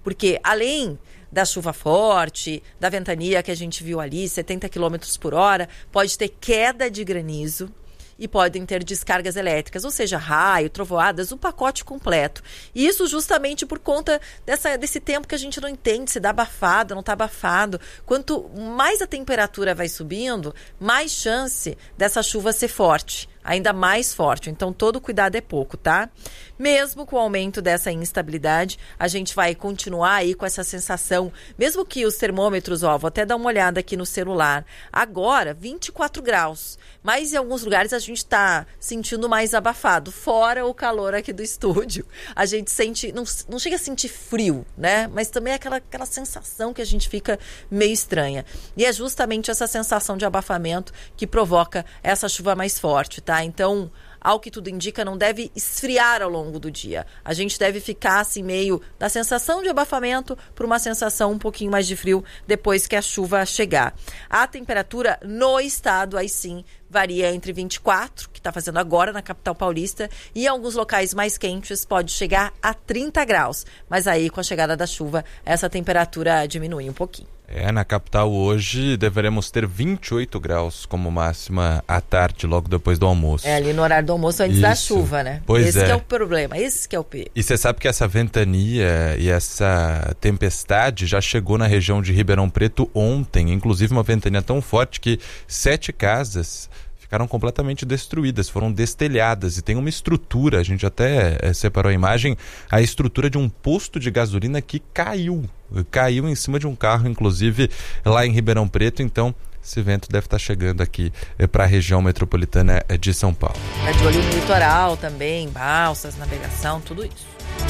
Porque além da chuva forte, da ventania que a gente viu ali, 70 km por hora, pode ter queda de granizo e podem ter descargas elétricas, ou seja, raio, trovoadas, o pacote completo. E isso justamente por conta desse tempo que a gente não entende se dá abafado, não está abafado. Quanto mais a temperatura vai subindo, mais chance dessa chuva ser forte, ainda mais forte. Então, todo cuidado é pouco, tá? Mesmo com o aumento dessa instabilidade, a gente vai continuar aí com essa sensação, mesmo que os termômetros, vou até dar uma olhada aqui no celular, agora 24 graus, mas em alguns lugares a gente está sentindo mais abafado, fora o calor aqui do estúdio. A gente sente, não chega a sentir frio, né? Mas também é aquela sensação que a gente fica meio estranha. E é justamente essa sensação de abafamento que provoca essa chuva mais forte, tá? Então, ao que tudo indica, não deve esfriar ao longo do dia. A gente deve ficar assim meio da sensação de abafamento para uma sensação um pouquinho mais de frio depois que a chuva chegar. A temperatura no estado, aí sim, varia entre 24, que está fazendo agora na capital paulista, e em alguns locais mais quentes pode chegar a 30 graus. Mas aí, com a chegada da chuva, essa temperatura diminui um pouquinho. Na capital hoje deveremos ter 28 graus como máxima à tarde, logo depois do almoço. Ali no horário do almoço, antes da chuva, né? Esse que é o problema, esse que é o perigo. E você sabe que essa ventania e essa tempestade já chegou na região de Ribeirão Preto ontem, inclusive uma ventania tão forte que 7 casas ficaram completamente destruídas, foram destelhadas, e tem uma estrutura, a gente até separou a imagem, a estrutura de um posto de gasolina que caiu em cima de um carro, inclusive lá em Ribeirão Preto. Então esse vento deve estar chegando aqui para a região metropolitana de São Paulo. Tá de olho no litoral também, balsas, navegação, tudo isso.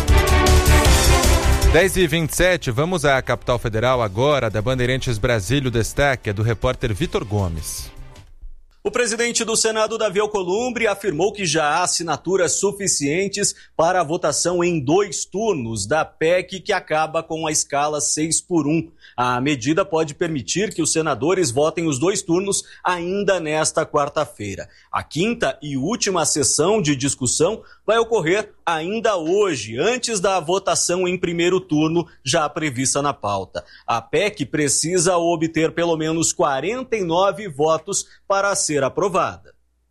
10h27, vamos à capital federal agora, da Bandeirantes Brasília. O destaque é do repórter Vitor Gomes. O presidente do Senado, Davi Alcolumbre, afirmou que já há assinaturas suficientes para a votação em 2 turnos da PEC que acaba com a escala 6x1. A medida pode permitir que os senadores votem os 2 turnos ainda nesta quarta-feira. A 5ª e última sessão de discussão vai ocorrer ainda hoje, antes da votação em primeiro turno já prevista na pauta. A PEC precisa obter pelo menos 49 votos para ser aprovada.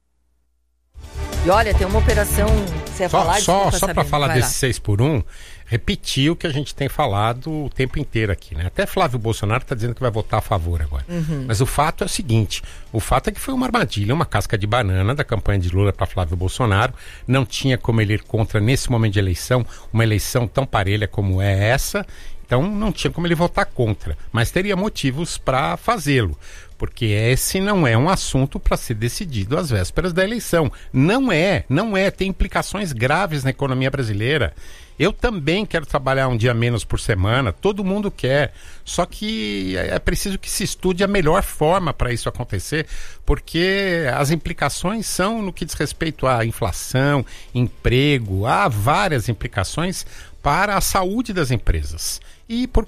E olha, tem uma operação... Você ia falar? Só para falar desse 6x1, repetir o que a gente tem falado o tempo inteiro aqui, né? Até Flávio Bolsonaro está dizendo que vai votar a favor agora. Mas o fato é o seguinte, o fato é que foi uma armadilha, uma casca de banana da campanha de Lula para Flávio Bolsonaro. Não tinha como ele ir contra, nesse momento de eleição, uma eleição tão parelha como é essa. Então não tinha como ele votar contra, mas teria motivos para fazê-lo, porque esse não é um assunto para ser decidido às vésperas da eleição. Não é, tem implicações graves na economia brasileira. Eu também quero trabalhar um dia menos por semana, todo mundo quer, só que é preciso que se estude a melhor forma para isso acontecer, porque as implicações são no que diz respeito à inflação, emprego, há várias implicações para a saúde das empresas e, por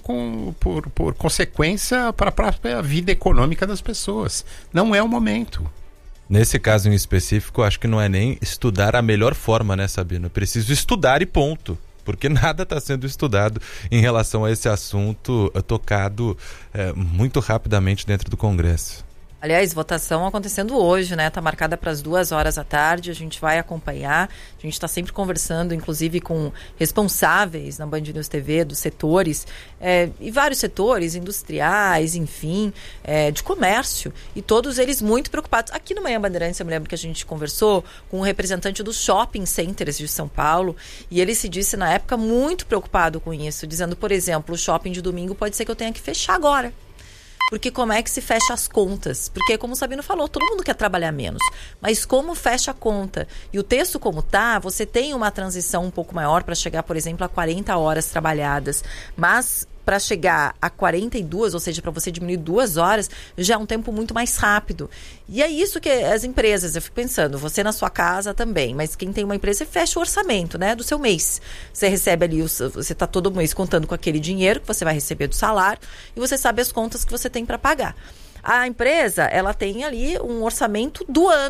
consequência, para a própria vida econômica das pessoas. Não é o momento. Nesse caso em específico, acho que não é nem estudar a melhor forma, né, Sabino? Preciso estudar e ponto. Porque nada está sendo estudado em relação a esse assunto tocado muito rapidamente dentro do Congresso. Aliás, votação acontecendo hoje, né? Está marcada para as 2h da tarde, a gente vai acompanhar. A gente está sempre conversando, inclusive, com responsáveis na Band News TV, dos setores, e vários setores, industriais, enfim, de comércio, e todos eles muito preocupados. Aqui no Manhã Bandeirantes, eu me lembro que a gente conversou com um representante dos shopping centers de São Paulo, e ele se disse, na época, muito preocupado com isso, dizendo, por exemplo, o shopping de domingo pode ser que eu tenha que fechar agora. Porque como é que se fecha as contas? Porque, como o Sabino falou, todo mundo quer trabalhar menos. Mas como fecha a conta? E o texto como tá, você tem uma transição um pouco maior para chegar, por exemplo, a 40 horas trabalhadas. Mas para chegar a 42, ou seja, para você diminuir 2 horas, já é um tempo muito mais rápido. E é isso que as empresas, eu fico pensando, você na sua casa também, mas quem tem uma empresa, você fecha o orçamento, né, do seu mês. Você recebe ali, você está todo mês contando com aquele dinheiro que você vai receber do salário e você sabe as contas que você tem para pagar. A empresa, ela tem ali um orçamento do ano.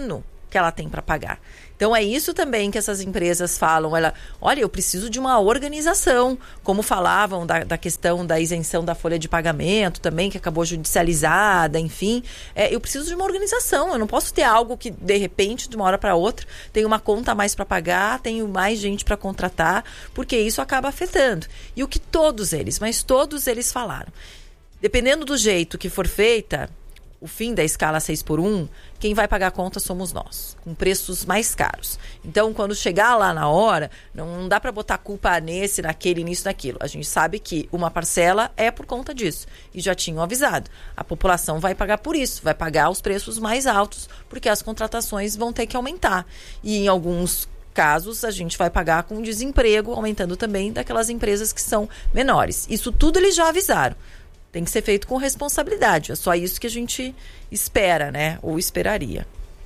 que ela tem para pagar. Então é isso também que essas empresas falam. Olha, eu preciso de uma organização, como falavam da questão da isenção da folha de pagamento também, que acabou judicializada, enfim. Eu preciso de uma organização, eu não posso ter algo que, de repente, de uma hora para outra, tenho uma conta a mais para pagar, tenho mais gente para contratar, porque isso acaba afetando. E o que todos eles falaram, dependendo do jeito que for feita, o fim da escala 6x1, quem vai pagar a conta somos nós, com preços mais caros. Então, quando chegar lá na hora, não dá para botar culpa nesse, naquele, nisso, naquilo. A gente sabe que uma parcela é por conta disso. E já tinham avisado. A população vai pagar por isso, vai pagar os preços mais altos, porque as contratações vão ter que aumentar. E em alguns casos, a gente vai pagar com desemprego, aumentando também daquelas empresas que são menores. Isso tudo eles já avisaram. Tem que ser feito com responsabilidade. É só isso que a gente espera, né? Ou esperaria.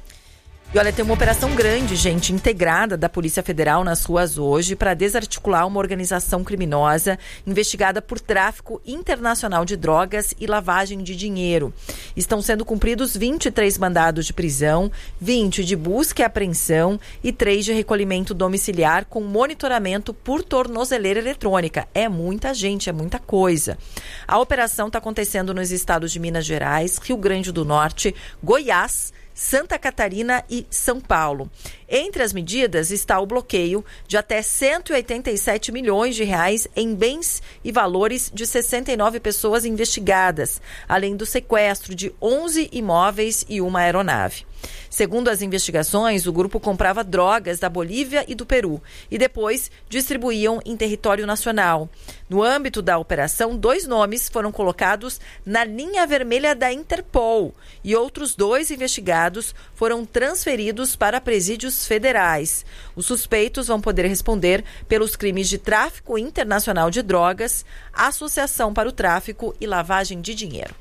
E olha, tem uma operação grande, gente, integrada da Polícia Federal nas ruas hoje para desarticular uma organização criminosa investigada por tráfico internacional de drogas e lavagem de dinheiro. Estão sendo cumpridos 23 mandados de prisão, 20 de busca e apreensão e 3 de recolhimento domiciliar com monitoramento por tornozeleira eletrônica. É muita gente, é muita coisa. A operação está acontecendo nos estados de Minas Gerais, Rio Grande do Norte, Goiás, Santa Catarina e São Paulo. Entre as medidas está o bloqueio de até 187 milhões de reais em bens e valores de 69 pessoas investigadas, além do sequestro de 11 imóveis e uma aeronave. Segundo as investigações, o grupo comprava drogas da Bolívia e do Peru e depois distribuíam em território nacional. No âmbito da operação, 2 nomes foram colocados na linha vermelha da Interpol e outros 2 investigados foram transferidos para presídios federais. Os suspeitos vão poder responder pelos crimes de tráfico internacional de drogas, associação para o tráfico e lavagem de dinheiro.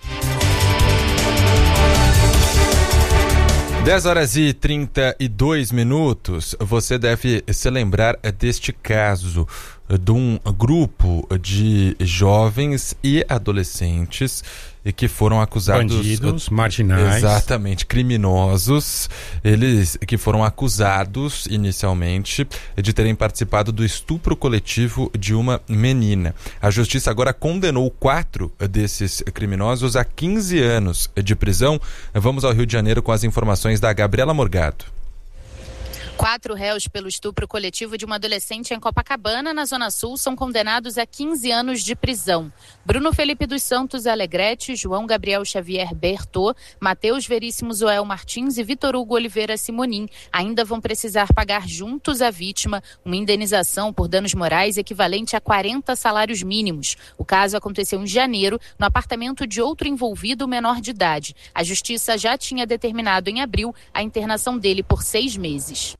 10h32. Você deve se lembrar deste caso de um grupo de jovens e adolescentes que foram acusados... Bandidos, marginais. Exatamente, criminosos. Eles que foram acusados inicialmente de terem participado do estupro coletivo de uma menina. A justiça agora condenou 4 desses criminosos a 15 anos de prisão. Vamos ao Rio de Janeiro com as informações da Gabriela Morgado. 4 réus pelo estupro coletivo de uma adolescente em Copacabana, na Zona Sul, são condenados a 15 anos de prisão. Bruno Felipe dos Santos Alegrete, João Gabriel Xavier Bertô, Matheus Veríssimo Zoel Martins e Vitor Hugo Oliveira Simonim ainda vão precisar pagar juntos à vítima uma indenização por danos morais equivalente a 40 salários mínimos. O caso aconteceu em janeiro, no apartamento de outro envolvido menor de idade. A justiça já tinha determinado em abril a internação dele por 6 meses.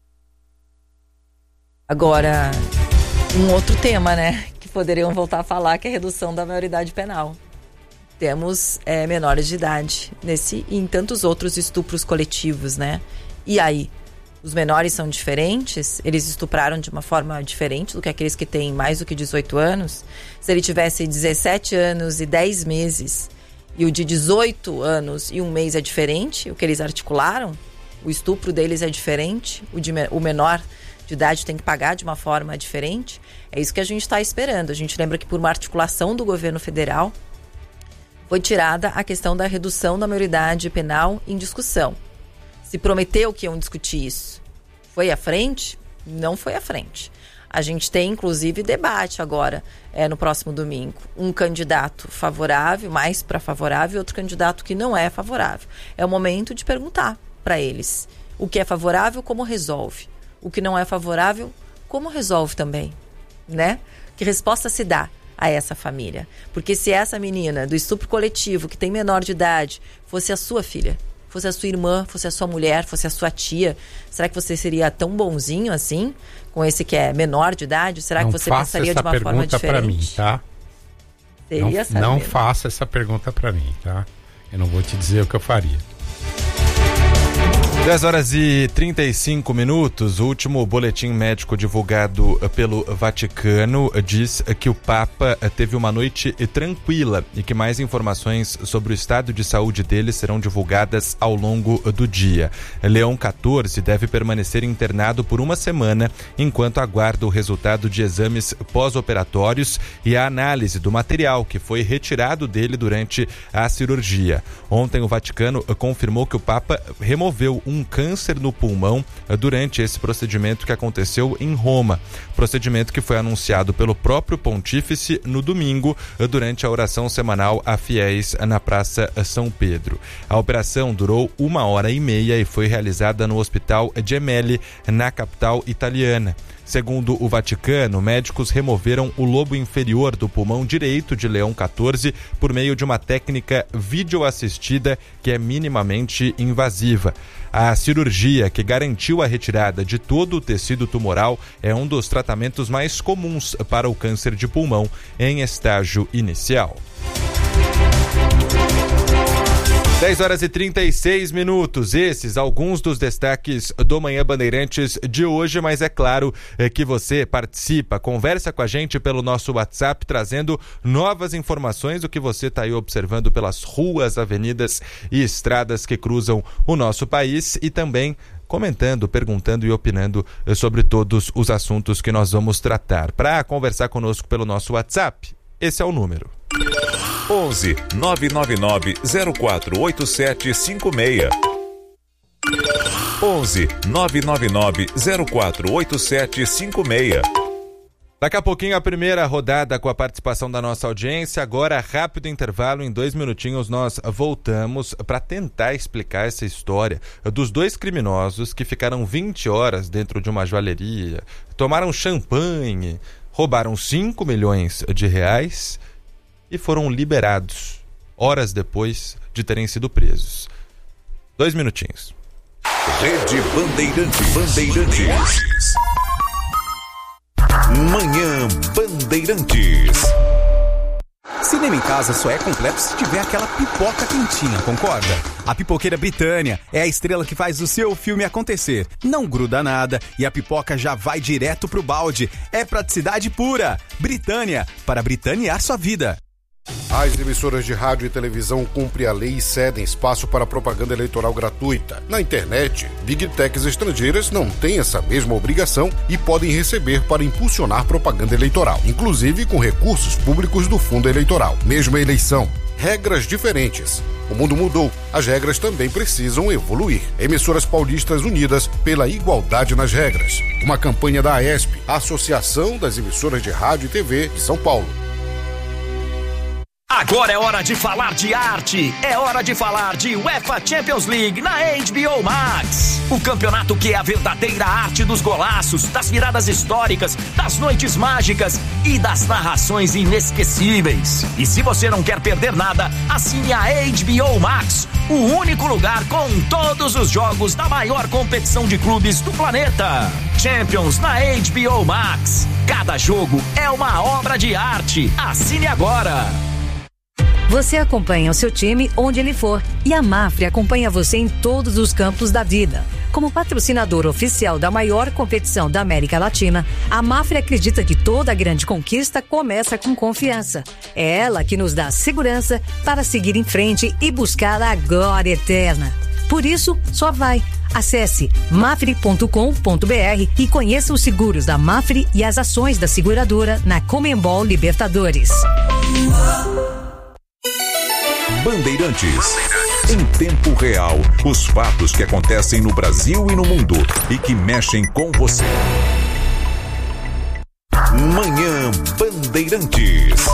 Agora, um outro tema, né, que poderiam voltar a falar, que é a redução da maioridade penal. Temos menores de idade nesse e em tantos outros estupros coletivos, né? E aí, os menores são diferentes? Eles estupraram de uma forma diferente do que aqueles que têm mais do que 18 anos? Se ele tivesse 17 anos e 10 meses e o de 18 anos e 1 mês é diferente, o que eles articularam, o estupro deles é diferente, o menor de idade tem que pagar de uma forma diferente. É isso que a gente está esperando. A gente lembra que por uma articulação do governo federal foi tirada a questão da redução da maioridade penal em discussão. Se prometeu que iam discutir isso. Foi à frente? Não foi à frente. A gente tem, inclusive, debate agora, no próximo domingo. Um candidato favorável, mais para favorável, e outro candidato que não é favorável. É o momento de perguntar para eles o que é favorável, como resolve. O que não é favorável, como resolve também, né? Que resposta se dá a essa família? Porque se essa menina do estupro coletivo, que tem menor de idade, fosse a sua filha, fosse a sua irmã, fosse a sua mulher, fosse a sua tia, será que você seria tão bonzinho assim, com esse que é menor de idade? Será que você pensaria de uma forma diferente? Não faça essa pergunta para mim, tá? Não faça essa pergunta para mim, tá? Eu não vou te dizer o que eu faria. 10h35, o último boletim médico divulgado pelo Vaticano diz que o Papa teve uma noite tranquila e que mais informações sobre o estado de saúde dele serão divulgadas ao longo do dia. Leão XIV deve permanecer internado por uma semana enquanto aguarda o resultado de exames pós-operatórios e a análise do material que foi retirado dele durante a cirurgia. Ontem o Vaticano confirmou que o Papa removeu um câncer no pulmão durante esse procedimento que aconteceu em Roma. Procedimento que foi anunciado pelo próprio pontífice no domingo durante a oração semanal a fiéis na Praça São Pedro. A operação durou 1h30 e foi realizada no Hospital Gemelli, na capital italiana. Segundo o Vaticano, médicos removeram o lobo inferior do pulmão direito de Leão XIV por meio de uma técnica videoassistida que é minimamente invasiva. A cirurgia, que garantiu a retirada de todo o tecido tumoral, é um dos tratamentos mais comuns para o câncer de pulmão em estágio inicial. 10h36, esses alguns dos destaques do Manhã Bandeirantes de hoje, mas é claro que você participa, conversa com a gente pelo nosso WhatsApp, trazendo novas informações do que você está aí observando pelas ruas, avenidas e estradas que cruzam o nosso país e também comentando, perguntando e opinando sobre todos os assuntos que nós vamos tratar. Para conversar conosco pelo nosso WhatsApp, esse é o número. 11 999 048756. 11 999 048756. Daqui a pouquinho a primeira rodada com a participação da nossa audiência. Agora, rápido intervalo, em 2 minutinhos nós voltamos para tentar explicar essa história dos 2 criminosos que ficaram 20 horas dentro de uma joalheria, tomaram champanhe, roubaram 5 milhões de reais e foram liberados horas depois de terem sido presos. 2 minutinhos. Rede Bandeirantes. Manhã Bandeirantes. Cinema em casa só é completo se tiver aquela pipoca quentinha, concorda? A Pipoqueira Britânia é a estrela que faz o seu filme acontecer. Não gruda nada e a pipoca já vai direto pro balde. É praticidade pura. Britânia, para britanear sua vida. As emissoras de rádio e televisão cumprem a lei e cedem espaço para propaganda eleitoral gratuita. Na internet, Big Techs estrangeiras não têm essa mesma obrigação e podem receber para impulsionar propaganda eleitoral, inclusive com recursos públicos do fundo eleitoral. Mesma eleição, regras diferentes. O mundo mudou, as regras também precisam evoluir. Emissoras paulistas unidas pela igualdade nas regras. Uma campanha da AESP, Associação das Emissoras de Rádio e TV de São Paulo. Agora é hora de falar de arte, é hora de falar de UEFA Champions League na HBO Max. O campeonato que é a verdadeira arte dos golaços, das viradas históricas, das noites mágicas e das narrações inesquecíveis. E se você não quer perder nada, assine a HBO Max, o único lugar com todos os jogos da maior competição de clubes do planeta. Champions na HBO Max. Cada jogo é uma obra de arte. Assine agora. Você acompanha o seu time onde ele for e a Mafre acompanha você em todos os campos da vida. Como patrocinador oficial da maior competição da América Latina, a Mafre acredita que toda grande conquista começa com confiança. É ela que nos dá segurança para seguir em frente e buscar a glória eterna. Por isso, só vai. Acesse mafre.com.br e conheça os seguros da Mafre e as ações da seguradora na Conmebol Libertadores. Bandeirantes. Em tempo real, os fatos que acontecem no Brasil e no mundo e que mexem com você. Manhã Bandeirantes.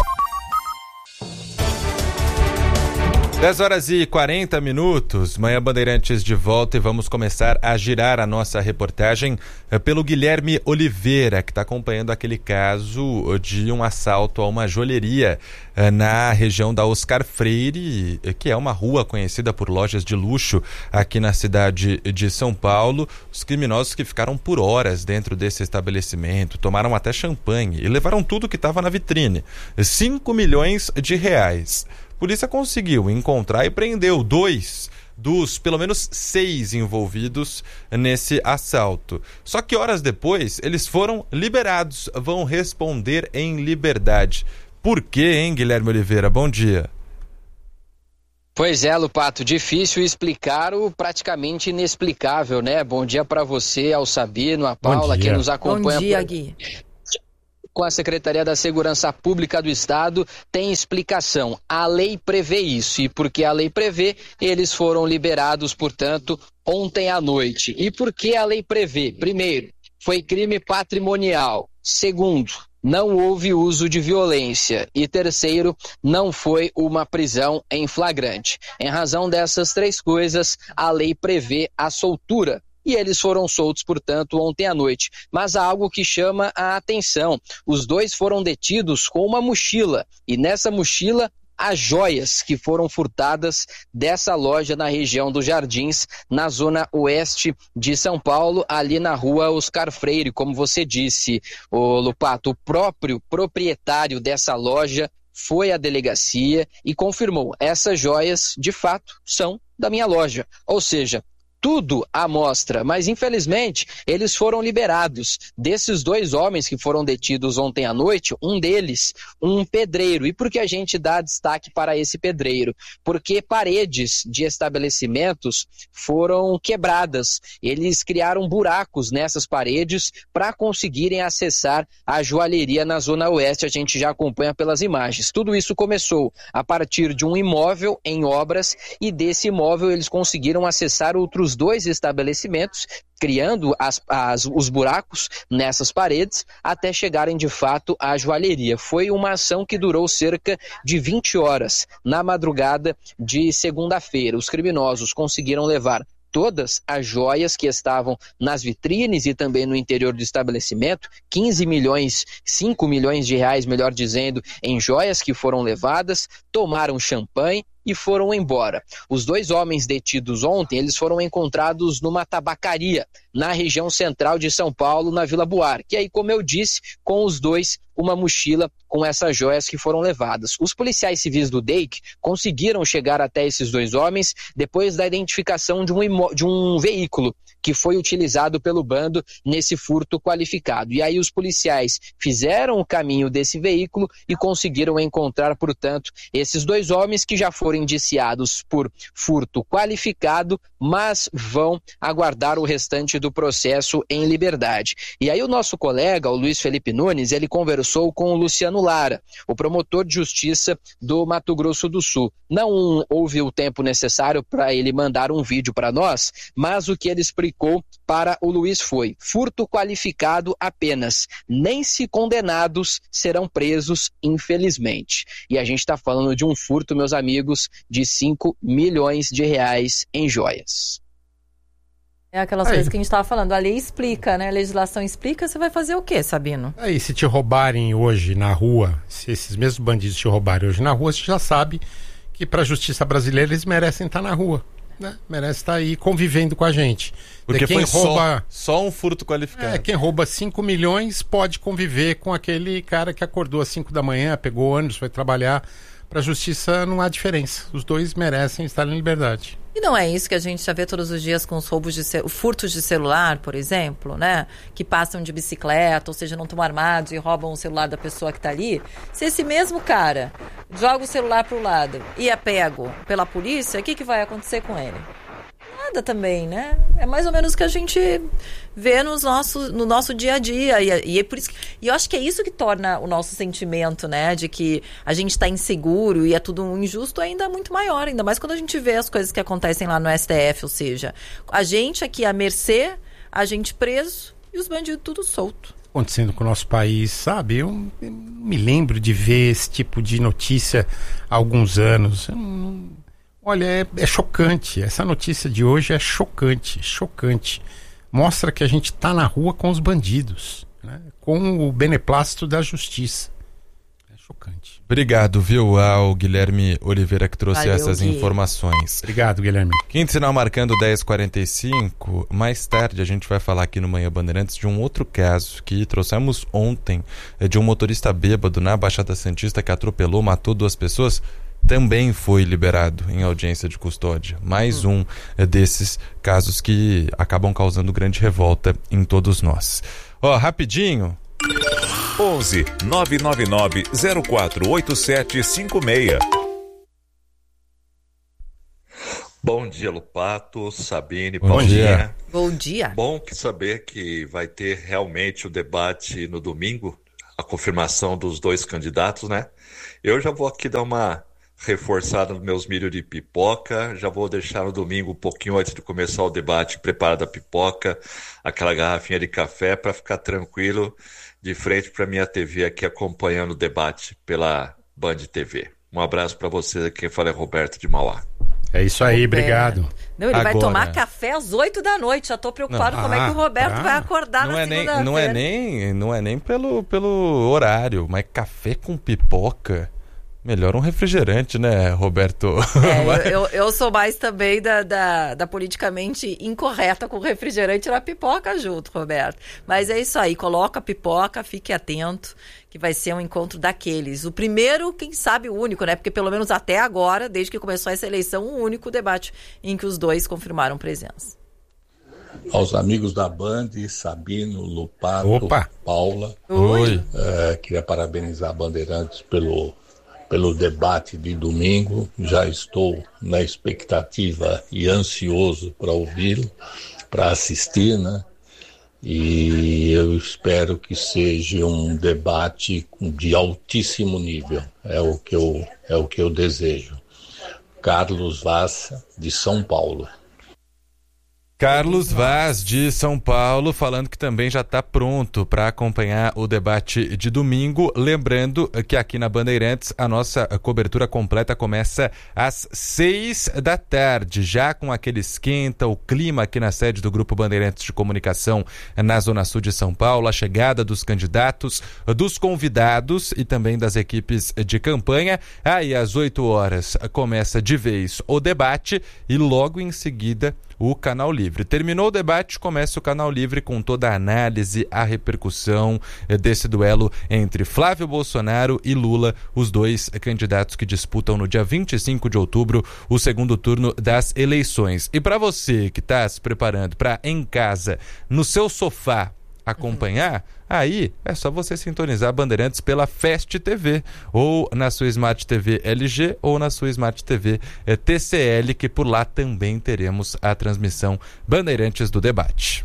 10h40, Manhã Bandeirantes de volta e vamos começar a girar a nossa reportagem pelo Guilherme Oliveira, que está acompanhando aquele caso de um assalto a uma joalheria na região da Oscar Freire, que é uma rua conhecida por lojas de luxo aqui na cidade de São Paulo. Os criminosos que ficaram por horas dentro desse estabelecimento, tomaram até champanhe e levaram tudo que estava na vitrine, 5 milhões de reais. A polícia conseguiu encontrar e prendeu 2 dos pelo menos 6 envolvidos nesse assalto. Só que horas depois, eles foram liberados, vão responder em liberdade. Por quê, hein, Guilherme Oliveira? Bom dia. Pois é, Lupato, difícil explicar o praticamente inexplicável, né? Bom dia para você, ao Sabino, a Paula, que nos acompanha. Bom dia, Gui. Com a Secretaria da Segurança Pública do Estado, tem explicação. A lei prevê isso, e porque a lei prevê, eles foram liberados, portanto, ontem à noite. E por que a lei prevê? Primeiro, foi crime patrimonial. Segundo, não houve uso de violência. E terceiro, não foi uma prisão em flagrante. Em razão dessas 3 coisas, a lei prevê a soltura. E eles foram soltos, portanto, ontem à noite. Mas há algo que chama a atenção. Os 2 foram detidos com uma mochila. E nessa mochila, as joias que foram furtadas dessa loja na região dos Jardins, na zona oeste de São Paulo, ali na rua Oscar Freire, como você disse, Lupato. O próprio proprietário dessa loja foi à delegacia e confirmou: essas joias, de fato, são da minha loja. Ou seja, tudo à mostra, mas infelizmente eles foram liberados. Desses 2 homens que foram detidos ontem à noite, um deles, um pedreiro. E por que a gente dá destaque para esse pedreiro? Porque paredes de estabelecimentos foram quebradas. Eles criaram buracos nessas paredes para conseguirem acessar a joalheria na Zona Oeste. A gente já acompanha pelas imagens. Tudo isso começou a partir de um imóvel em obras, e desse imóvel eles conseguiram acessar outros 2 estabelecimentos, criando os buracos nessas paredes até chegarem de fato à joalheria. Foi uma ação que durou cerca de 20 horas na madrugada de segunda-feira. Os criminosos conseguiram levar todas as joias que estavam nas vitrines e também no interior do estabelecimento, 5 milhões de reais, melhor dizendo, em joias que foram levadas, tomaram champanhe e foram embora. Os 2 homens detidos ontem, eles foram encontrados numa tabacaria na região central de São Paulo, na Vila Buarque. E aí, como eu disse, com os 2, uma mochila com essas joias que foram levadas. Os policiais civis do DEIC conseguiram chegar até esses 2 homens depois da identificação de um veículo que foi utilizado pelo bando nesse furto qualificado. E aí os policiais fizeram o caminho desse veículo e conseguiram encontrar, portanto, esses 2 homens que já foram indiciados por furto qualificado, mas vão aguardar o restante do processo em liberdade. E aí o nosso colega, o Luiz Felipe Nunes, ele conversou com o Luciano Lara, o promotor de justiça do Mato Grosso do Sul. Não houve o tempo necessário para ele mandar um vídeo para nós, mas o que ele explicou para o Luiz foi: furto qualificado apenas, nem se condenados serão presos, infelizmente. E a gente está falando de um furto, meus amigos, de 5 milhões de reais em joias. É aquelas coisas que a gente estava falando, a lei explica, né? A legislação explica, você vai fazer o quê, Sabino? Aí, se te roubarem hoje na rua, se esses mesmos bandidos te roubarem hoje na rua, você já sabe que para a justiça brasileira eles merecem estar na rua, né? Merecem estar aí convivendo com a gente. Porque quem rouba só um furto qualificado. Quem rouba 5 milhões pode conviver com aquele cara que acordou às 5 da manhã, pegou ônibus, foi trabalhar. Para a justiça não há diferença. Os 2 merecem estar em liberdade. E não é isso que a gente já vê todos os dias com os roubos furtos de celular, por exemplo, né? Que passam de bicicleta, ou seja, não estão armados e roubam o celular da pessoa que está ali. Se esse mesmo cara joga o celular para o lado e é pego pela polícia, o que vai acontecer com ele? Nada também, né? É mais ou menos o que a gente vê no nosso dia a dia. E é por isso e eu acho que é isso que torna o nosso sentimento, né? De que a gente está inseguro e é tudo injusto ainda muito maior. Ainda mais quando a gente vê as coisas que acontecem lá no STF. Ou seja, a gente aqui à mercê, a gente preso e os bandidos tudo solto. Acontecendo com o nosso país, sabe? Eu me lembro de ver esse tipo de notícia há alguns anos. Olha, é chocante. Essa notícia de hoje é chocante. Mostra que a gente está na rua com os bandidos, né? Com o beneplácito da justiça. É chocante. Obrigado, viu, ao Guilherme Oliveira que trouxe essas informações. Obrigado, Guilherme. Quinto sinal marcando 10h45. Mais tarde a gente vai falar aqui no Manhã Bandeirantes de um outro caso que trouxemos ontem, de um motorista bêbado na Baixada Santista que atropelou, matou 2 pessoas. também foi liberado em audiência de custódia. Mais um desses casos que acabam causando grande revolta em todos nós. Rapidinho. 11 999 048756. Bom dia, Lupato, Sabine, Bom dia. Bom dia. Bom saber que vai ter realmente o debate no domingo, a confirmação dos 2 candidatos, né? Eu já vou aqui dar uma reforçada nos meus milho de pipoca, já vou deixar no domingo um pouquinho antes de começar o debate preparada a pipoca, aquela garrafinha de café para ficar tranquilo de frente para minha TV aqui acompanhando o debate pela Band TV. Um abraço para vocês, quem fala é Roberto de Mauá. É isso aí, obrigado. Não, ele vai tomar café às 8 da noite. Já tô preocupado como é que o Roberto vai acordar na segunda-feira. Não é nem pelo horário, mas café com pipoca. Melhor um refrigerante, né, Roberto? Eu sou mais também da politicamente incorreta com refrigerante na pipoca junto, Roberto. Mas é isso aí, coloca a pipoca, fique atento, que vai ser um encontro daqueles. O primeiro, quem sabe o único, né? Porque pelo menos até agora, desde que começou essa eleição, um único debate em que os 2 confirmaram presença. Aos amigos da Band, Sabino, Lupato, Paula. Oi. Queria parabenizar a Bandeirantes pelo debate de domingo. Já estou na expectativa e ansioso para ouvi-lo, para assistir, né? E eu espero que seja um debate de altíssimo nível. É o que eu desejo. Carlos Vaz, de São Paulo. Carlos Vaz, de São Paulo, falando que também já está pronto para acompanhar o debate de domingo. Lembrando que aqui na Bandeirantes a nossa cobertura completa começa às 6 da tarde, já com aquele esquenta, o clima aqui na sede do Grupo Bandeirantes de Comunicação na Zona Sul de São Paulo, a chegada dos candidatos, dos convidados e também das equipes de campanha. Aí às 8 horas começa de vez o debate e logo em seguida o Canal Livre. Terminou o debate, começa o Canal Livre com toda a análise, a repercussão desse duelo entre Flávio Bolsonaro e Lula, os 2 candidatos que disputam no dia 25 de outubro o segundo turno das eleições. E para você que está se preparando para em casa, no seu sofá, acompanhar, aí é só você sintonizar Bandeirantes pela Fast TV, ou na sua Smart TV LG, ou na sua Smart TV TCL, que por lá também teremos a transmissão Bandeirantes do debate.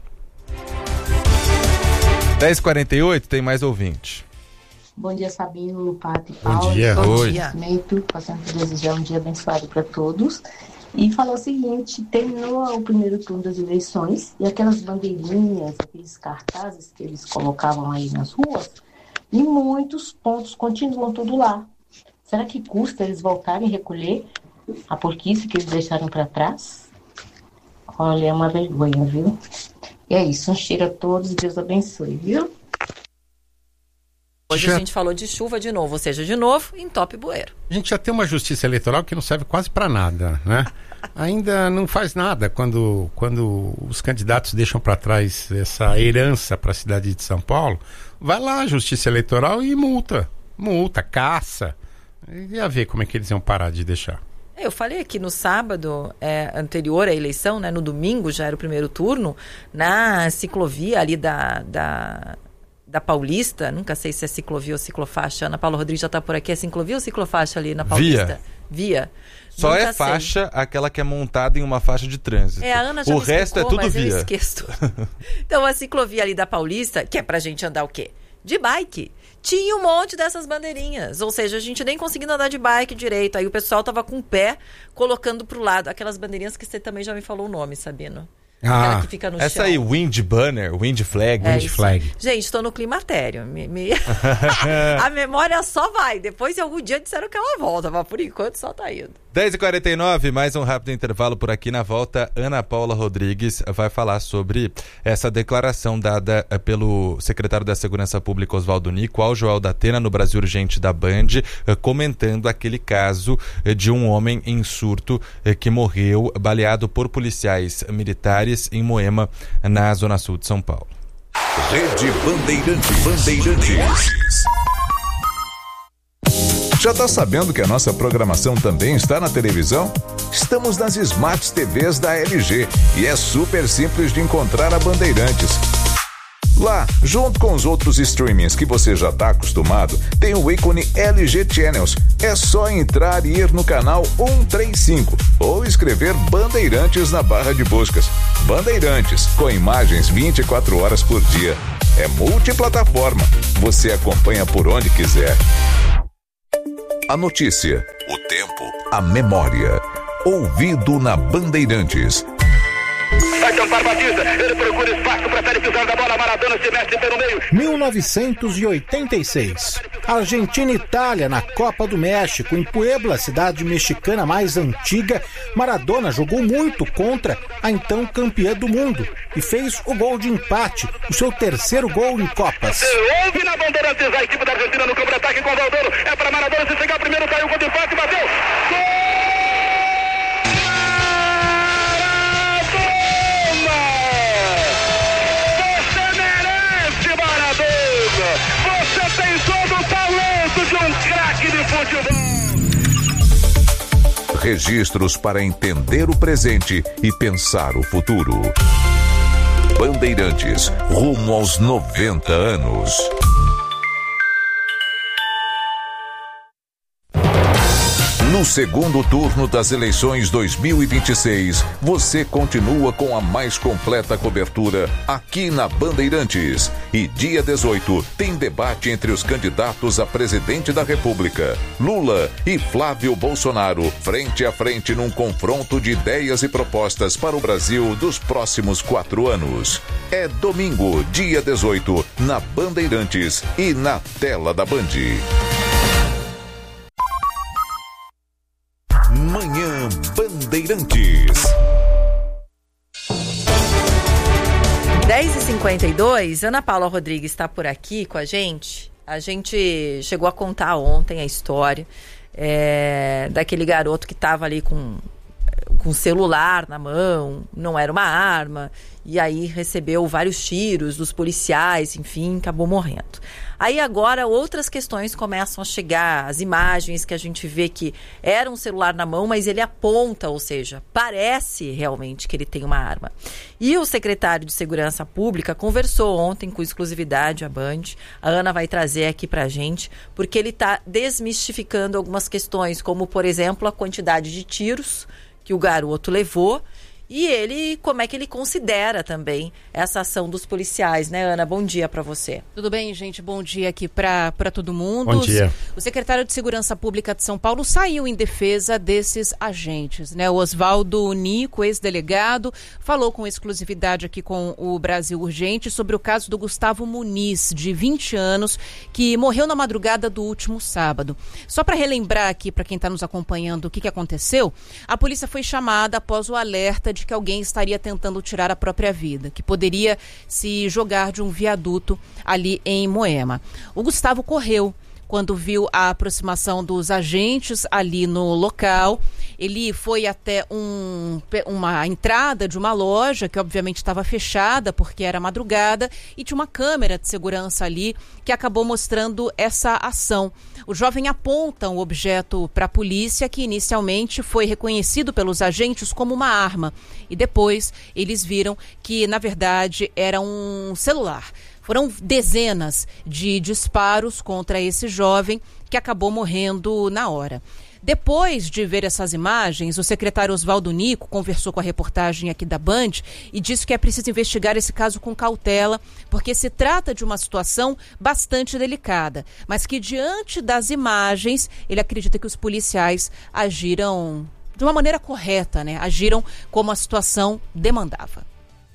10h48, tem mais ouvinte. Bom dia, Sabino, Lupato e Paulo. Bom dia. Oi. Passando por desejar um dia abençoado para todos. E falou o seguinte: terminou o primeiro turno das eleições e aquelas bandeirinhas, aqueles cartazes que eles colocavam aí nas ruas, e muitos pontos continuam tudo lá. Será que custa eles voltarem a recolher a porquice que eles deixaram para trás? Olha, é uma vergonha, viu? E é isso, um cheiro a todos, Deus abençoe, viu? Hoje a gente falou de chuva de novo, ou seja, de novo, entope bueiro. A gente já tem uma justiça eleitoral que não serve quase para nada, né? Ainda não faz nada quando os candidatos deixam para trás essa herança para a cidade de São Paulo. Vai lá a justiça eleitoral e multa, caça. E a ver como é que eles iam parar de deixar. Eu falei aqui no sábado anterior à eleição, né? No domingo já era o primeiro turno, na ciclovia ali da Paulista, nunca sei se é ciclovia ou ciclofaixa. Ana Paula Rodrigues já está por aqui. É ciclovia ou ciclofaixa ali na Paulista? Via. Só nunca é faixa aquela que é montada em uma faixa de trânsito. A Ana já o resto é tudo mas via. Eu esqueço. Então a ciclovia ali da Paulista, que é pra gente andar o quê? De bike. Tinha um monte dessas bandeirinhas. Ou seja, a gente nem conseguindo andar de bike direito. Aí o pessoal tava com o pé colocando pro lado. Aquelas bandeirinhas que você também já me falou o nome, Sabino. Aquela que fica no essa chão. Aí, wind banner, wind flag. Wind flag. Gente, estou no climatério. A memória só vai. Depois, em algum dia, disseram que ela volta. Mas por enquanto, só tá indo. 10h49, mais um rápido intervalo por aqui. Na volta, Ana Paula Rodrigues vai falar sobre essa declaração dada pelo secretário da Segurança Pública, Oswaldo Nico, ao Joel da Atena, no Brasil Urgente da Band, comentando aquele caso de um homem em surto que morreu baleado por policiais militares em Moema, na Zona Sul de São Paulo. Rede Bandeirantes. Já está sabendo que a nossa programação também está na televisão? Estamos nas Smart TVs da LG e é super simples de encontrar a Bandeirantes. Lá, junto com os outros streamings que você já está acostumado, tem o ícone LG Channels. É só entrar e ir no canal 135 ou escrever Bandeirantes na barra de buscas. Bandeirantes, com imagens 24 horas por dia. É multiplataforma. Você acompanha por onde quiser. A notícia, o tempo, a memória. Ouvido na Bandeirantes. Vai tampar Batista, ele procura espaço, prefere pisar da bola, Maradona se mete pelo meio. 1986. Argentina e Itália na Copa do México, em Puebla, cidade mexicana mais antiga. Maradona jogou muito contra a então campeã do mundo e fez o gol de empate, o seu terceiro gol em Copas. Houve na Bandeirantes a equipe da Argentina no campo de ataque com o Valdoro, é para Maradona, se chegar primeiro, caiu o gol de empate, bateu. Gol! Registros para entender o presente e pensar o futuro. Bandeirantes, rumo aos 90 anos. No segundo turno das eleições 2026, você continua com a mais completa cobertura aqui na Bandeirantes. E dia 18 tem debate entre os candidatos a presidente da República, Lula e Flávio Bolsonaro, frente a frente num confronto de ideias e propostas para o Brasil dos próximos 4 anos. É domingo, dia 18, na Bandeirantes e na tela da Band. Manhã Bandeirantes. 10h52, Ana Paula Rodrigues está por aqui com a gente. A gente chegou a contar ontem a história daquele garoto que estava ali com celular na mão, não era uma arma, e aí recebeu vários tiros dos policiais, enfim, acabou morrendo. Aí agora outras questões começam a chegar, as imagens que a gente vê que era um celular na mão, mas ele aponta, ou seja, parece realmente que ele tem uma arma. E o secretário de Segurança Pública conversou ontem com exclusividade a Band, a Ana vai trazer aqui pra gente, porque ele está desmistificando algumas questões, como por exemplo a quantidade de tiros que o garoto levou e ele, como é que ele considera também essa ação dos policiais, né, Ana? Bom dia para você. Tudo bem, gente? Bom dia aqui para todo mundo. Bom dia. O secretário de Segurança Pública de São Paulo saiu em defesa desses agentes, né? O Oswaldo Nico, ex-delegado, falou com exclusividade aqui com o Brasil Urgente sobre o caso do Gustavo Muniz, de 20 anos, que morreu na madrugada do último sábado. Só para relembrar aqui para quem está nos acompanhando o que aconteceu, a polícia foi chamada após o alerta de que alguém estaria tentando tirar a própria vida, que poderia se jogar de um viaduto ali em Moema. O Gustavo correu quando viu a aproximação dos agentes ali no local. Ele foi até uma entrada de uma loja que obviamente estava fechada porque era madrugada e tinha uma câmera de segurança ali que acabou mostrando essa ação. O jovem aponta um objeto para a polícia que inicialmente foi reconhecido pelos agentes como uma arma e depois eles viram que na verdade era um celular. Foram dezenas de disparos contra esse jovem que acabou morrendo na hora. Depois de ver essas imagens, o secretário Oswaldo Nico conversou com a reportagem aqui da Band e disse que é preciso investigar esse caso com cautela, porque se trata de uma situação bastante delicada, mas que diante das imagens, ele acredita que os policiais agiram de uma maneira correta, né? Agiram como a situação demandava.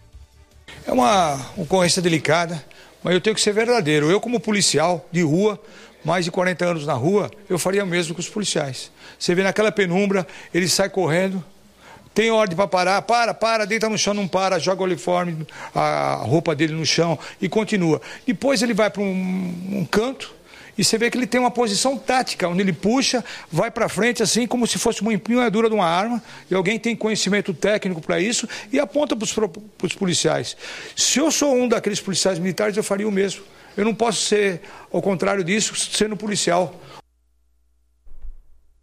É uma ocorrência delicada, mas eu tenho que ser verdadeiro. Eu, como policial de rua, mais de 40 anos na rua, eu faria o mesmo que os policiais. Você vê naquela penumbra, ele sai correndo, tem ordem para parar, para, deita no chão, não para, joga o uniforme, a roupa dele no chão e continua. Depois ele vai para um canto e você vê que ele tem uma posição tática, onde ele puxa, vai para frente assim, como se fosse uma empunhadura de uma arma, e alguém tem conhecimento técnico para isso e aponta para os policiais. Se eu sou um daqueles policiais militares, eu faria o mesmo. Eu não posso ser, ao contrário disso, sendo policial.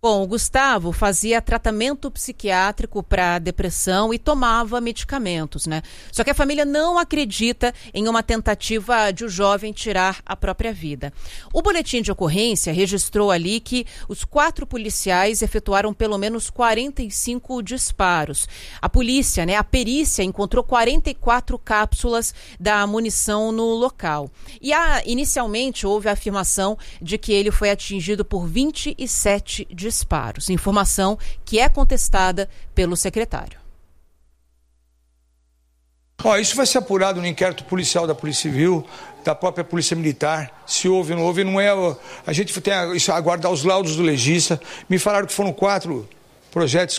Bom, o Gustavo fazia tratamento psiquiátrico para depressão e tomava medicamentos, né? Só que a família não acredita em uma tentativa de o jovem tirar a própria vida. O boletim de ocorrência registrou ali que os 4 policiais efetuaram pelo menos 45 disparos. A polícia, né, a perícia encontrou 44 cápsulas da munição no local. E inicialmente houve a afirmação de que ele foi atingido por 27 disparos. Informação que é contestada pelo secretário. Isso vai ser apurado no inquérito policial da Polícia Civil, da própria Polícia Militar, se houve ou não houve. Não é, a gente tem a aguardar os laudos do legista. Me falaram que foram 4 projetos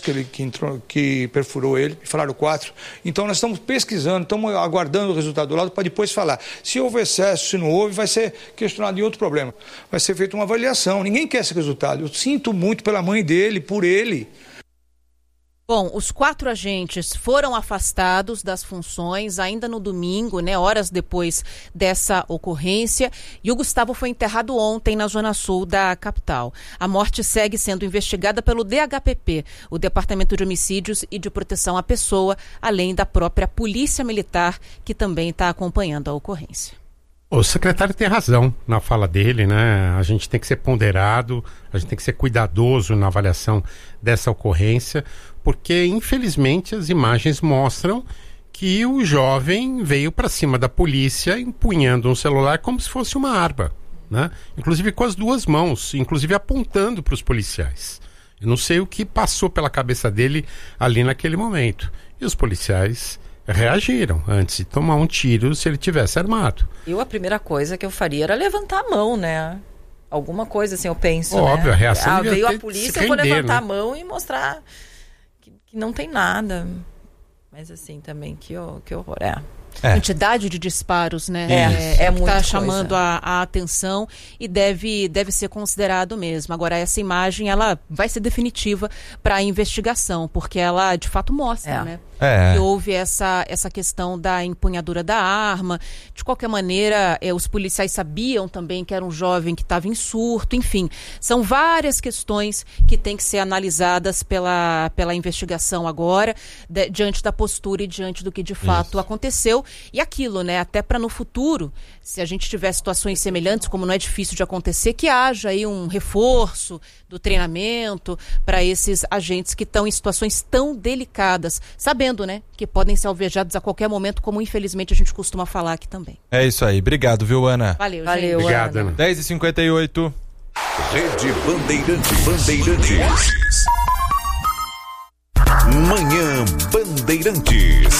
que perfurou ele, me falaram 4. Então nós estamos pesquisando, estamos aguardando o resultado do laudo para depois falar. Se houve excesso, se não houve, vai ser questionado em outro problema. Vai ser feita uma avaliação. Ninguém quer esse resultado. Eu sinto muito pela mãe dele, por ele. Bom, os 4 agentes foram afastados das funções ainda no domingo, né, horas depois dessa ocorrência, e o Gustavo foi enterrado ontem na zona sul da capital. A morte segue sendo investigada pelo DHPP, o Departamento de Homicídios e de Proteção à Pessoa, além da própria Polícia Militar, que também está acompanhando a ocorrência. O secretário tem razão na fala dele, né? A gente tem que ser ponderado, a gente tem que ser cuidadoso na avaliação dessa ocorrência, porque infelizmente as imagens mostram que o jovem veio para cima da polícia empunhando um celular como se fosse uma arma, né? Inclusive com as 2 mãos, inclusive apontando para os policiais. Eu não sei o que passou pela cabeça dele ali naquele momento. E os policiais reagiram antes de tomar um tiro se ele tivesse armado. A primeira coisa que eu faria era levantar a mão, né? Alguma coisa assim, eu penso. Óbvio, né? a reação veio a polícia, eu vou levantar, né, a mão e mostrar que não tem nada. Mas assim, também, que horror. Quantidade de disparos, né? É muito está chamando a atenção e deve ser considerado mesmo. Agora, essa imagem, ela vai ser definitiva para a investigação, porque ela, de fato, mostra, né? Que houve essa questão da empunhadura da arma. De qualquer maneira, os policiais sabiam também que era um jovem que estava em surto. Enfim, são várias questões que têm que ser analisadas pela investigação agora, diante da postura e diante do que de fato aconteceu. E aquilo, né? Até para no futuro, se a gente tiver situações semelhantes, como não é difícil de acontecer, que haja aí um reforço do treinamento para esses agentes que estão em situações tão delicadas, sabendo, né, que podem ser alvejados a qualquer momento, como infelizmente a gente costuma falar aqui também. É isso aí. Obrigado, viu, Ana? Valeu, obrigado, Ana. 10h58. Rede Bandeirantes. Manhã Bandeirantes.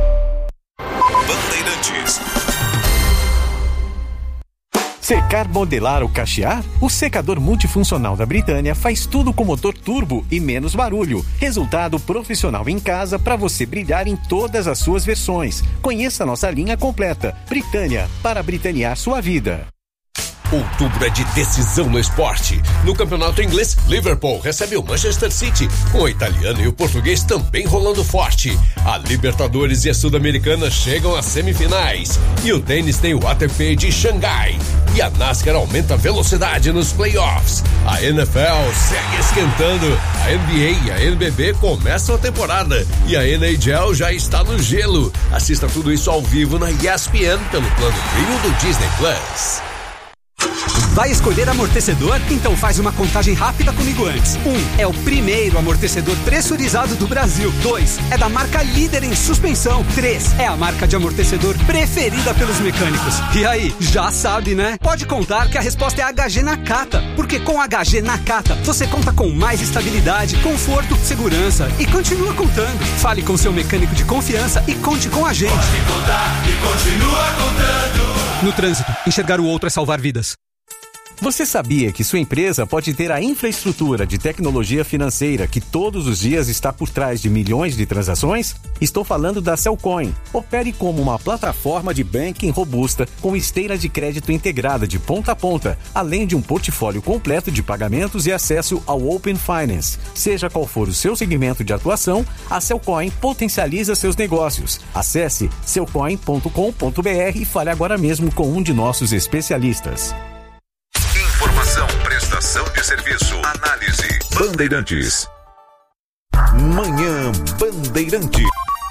Secar, modelar ou cachear? O secador multifuncional da Britânia faz tudo com motor turbo e menos barulho. Resultado profissional em casa para você brilhar em todas as suas versões. Conheça nossa linha completa. Britânia, para britanear sua vida. Outubro é de decisão no esporte. No campeonato inglês, Liverpool recebe o Manchester City, com o italiano e o português também rolando forte. A Libertadores e a Sul-Americana chegam às semifinais. E o tênis tem o ATP de Xangai. E a NASCAR aumenta a velocidade nos playoffs. A NFL segue esquentando. A NBA e a NBB começam a temporada. E a NHL já está no gelo. Assista tudo isso ao vivo na ESPN pelo plano Rio do Disney Plus. Vai escolher amortecedor? Então faz uma contagem rápida comigo antes. 1. É o primeiro amortecedor pressurizado do Brasil. 2. É da marca líder em suspensão. 3. É a marca de amortecedor preferida pelos mecânicos. E aí, já sabe, né? Pode contar que a resposta é HG Nakata. Porque com HG Nakata, você conta com mais estabilidade, conforto, segurança e continua contando. Fale com seu mecânico de confiança e conte com a gente. Pode contar e continua contando. No trânsito, enxergar o outro é salvar vidas. Você sabia que sua empresa pode ter a infraestrutura de tecnologia financeira que todos os dias está por trás de milhões de transações? Estou falando da Cellcoin. Opere como uma plataforma de banking robusta com esteira de crédito integrada de ponta a ponta, além de um portfólio completo de pagamentos e acesso ao Open Finance. Seja qual for o seu segmento de atuação, a Cellcoin potencializa seus negócios. Acesse cellcoin.com.br e fale agora mesmo com um de nossos especialistas. Informação, prestação de serviço, análise. Bandeirantes. Manhã Bandeirante.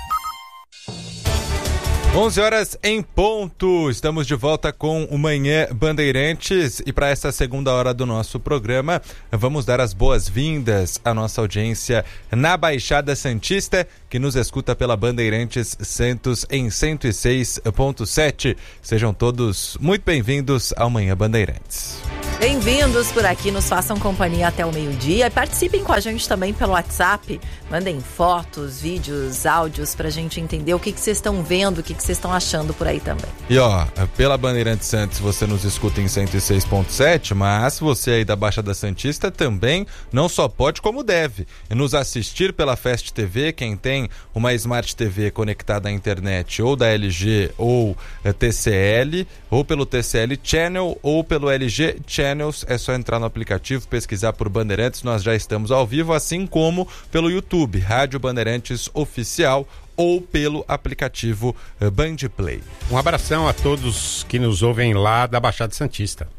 11 horas em ponto, estamos de volta com o Manhã Bandeirantes e para essa segunda hora do nosso programa vamos dar as boas-vindas à nossa audiência na Baixada Santista, que nos escuta pela Bandeirantes Santos em 106.7. Sejam todos muito bem-vindos ao Manhã Bandeirantes. Bem-vindos por aqui, nos façam companhia até o meio-dia e participem com a gente também pelo WhatsApp, mandem fotos, vídeos, áudios pra gente entender o que vocês estão vendo, o que vocês estão achando por aí também. E pela Bandeirantes Santos você nos escuta em 106.7, mas você aí da Baixada Santista também não só pode como deve nos assistir pela Fast TV, quem tem uma Smart TV conectada à internet ou da LG ou TCL, ou pelo TCL Channel ou pelo LG Channels, é só entrar no aplicativo, pesquisar por Bandeirantes, nós já estamos ao vivo, assim como pelo YouTube, Rádio Bandeirantes Oficial, ou pelo aplicativo Bandplay. Um abração a todos que nos ouvem lá da Baixada Santista.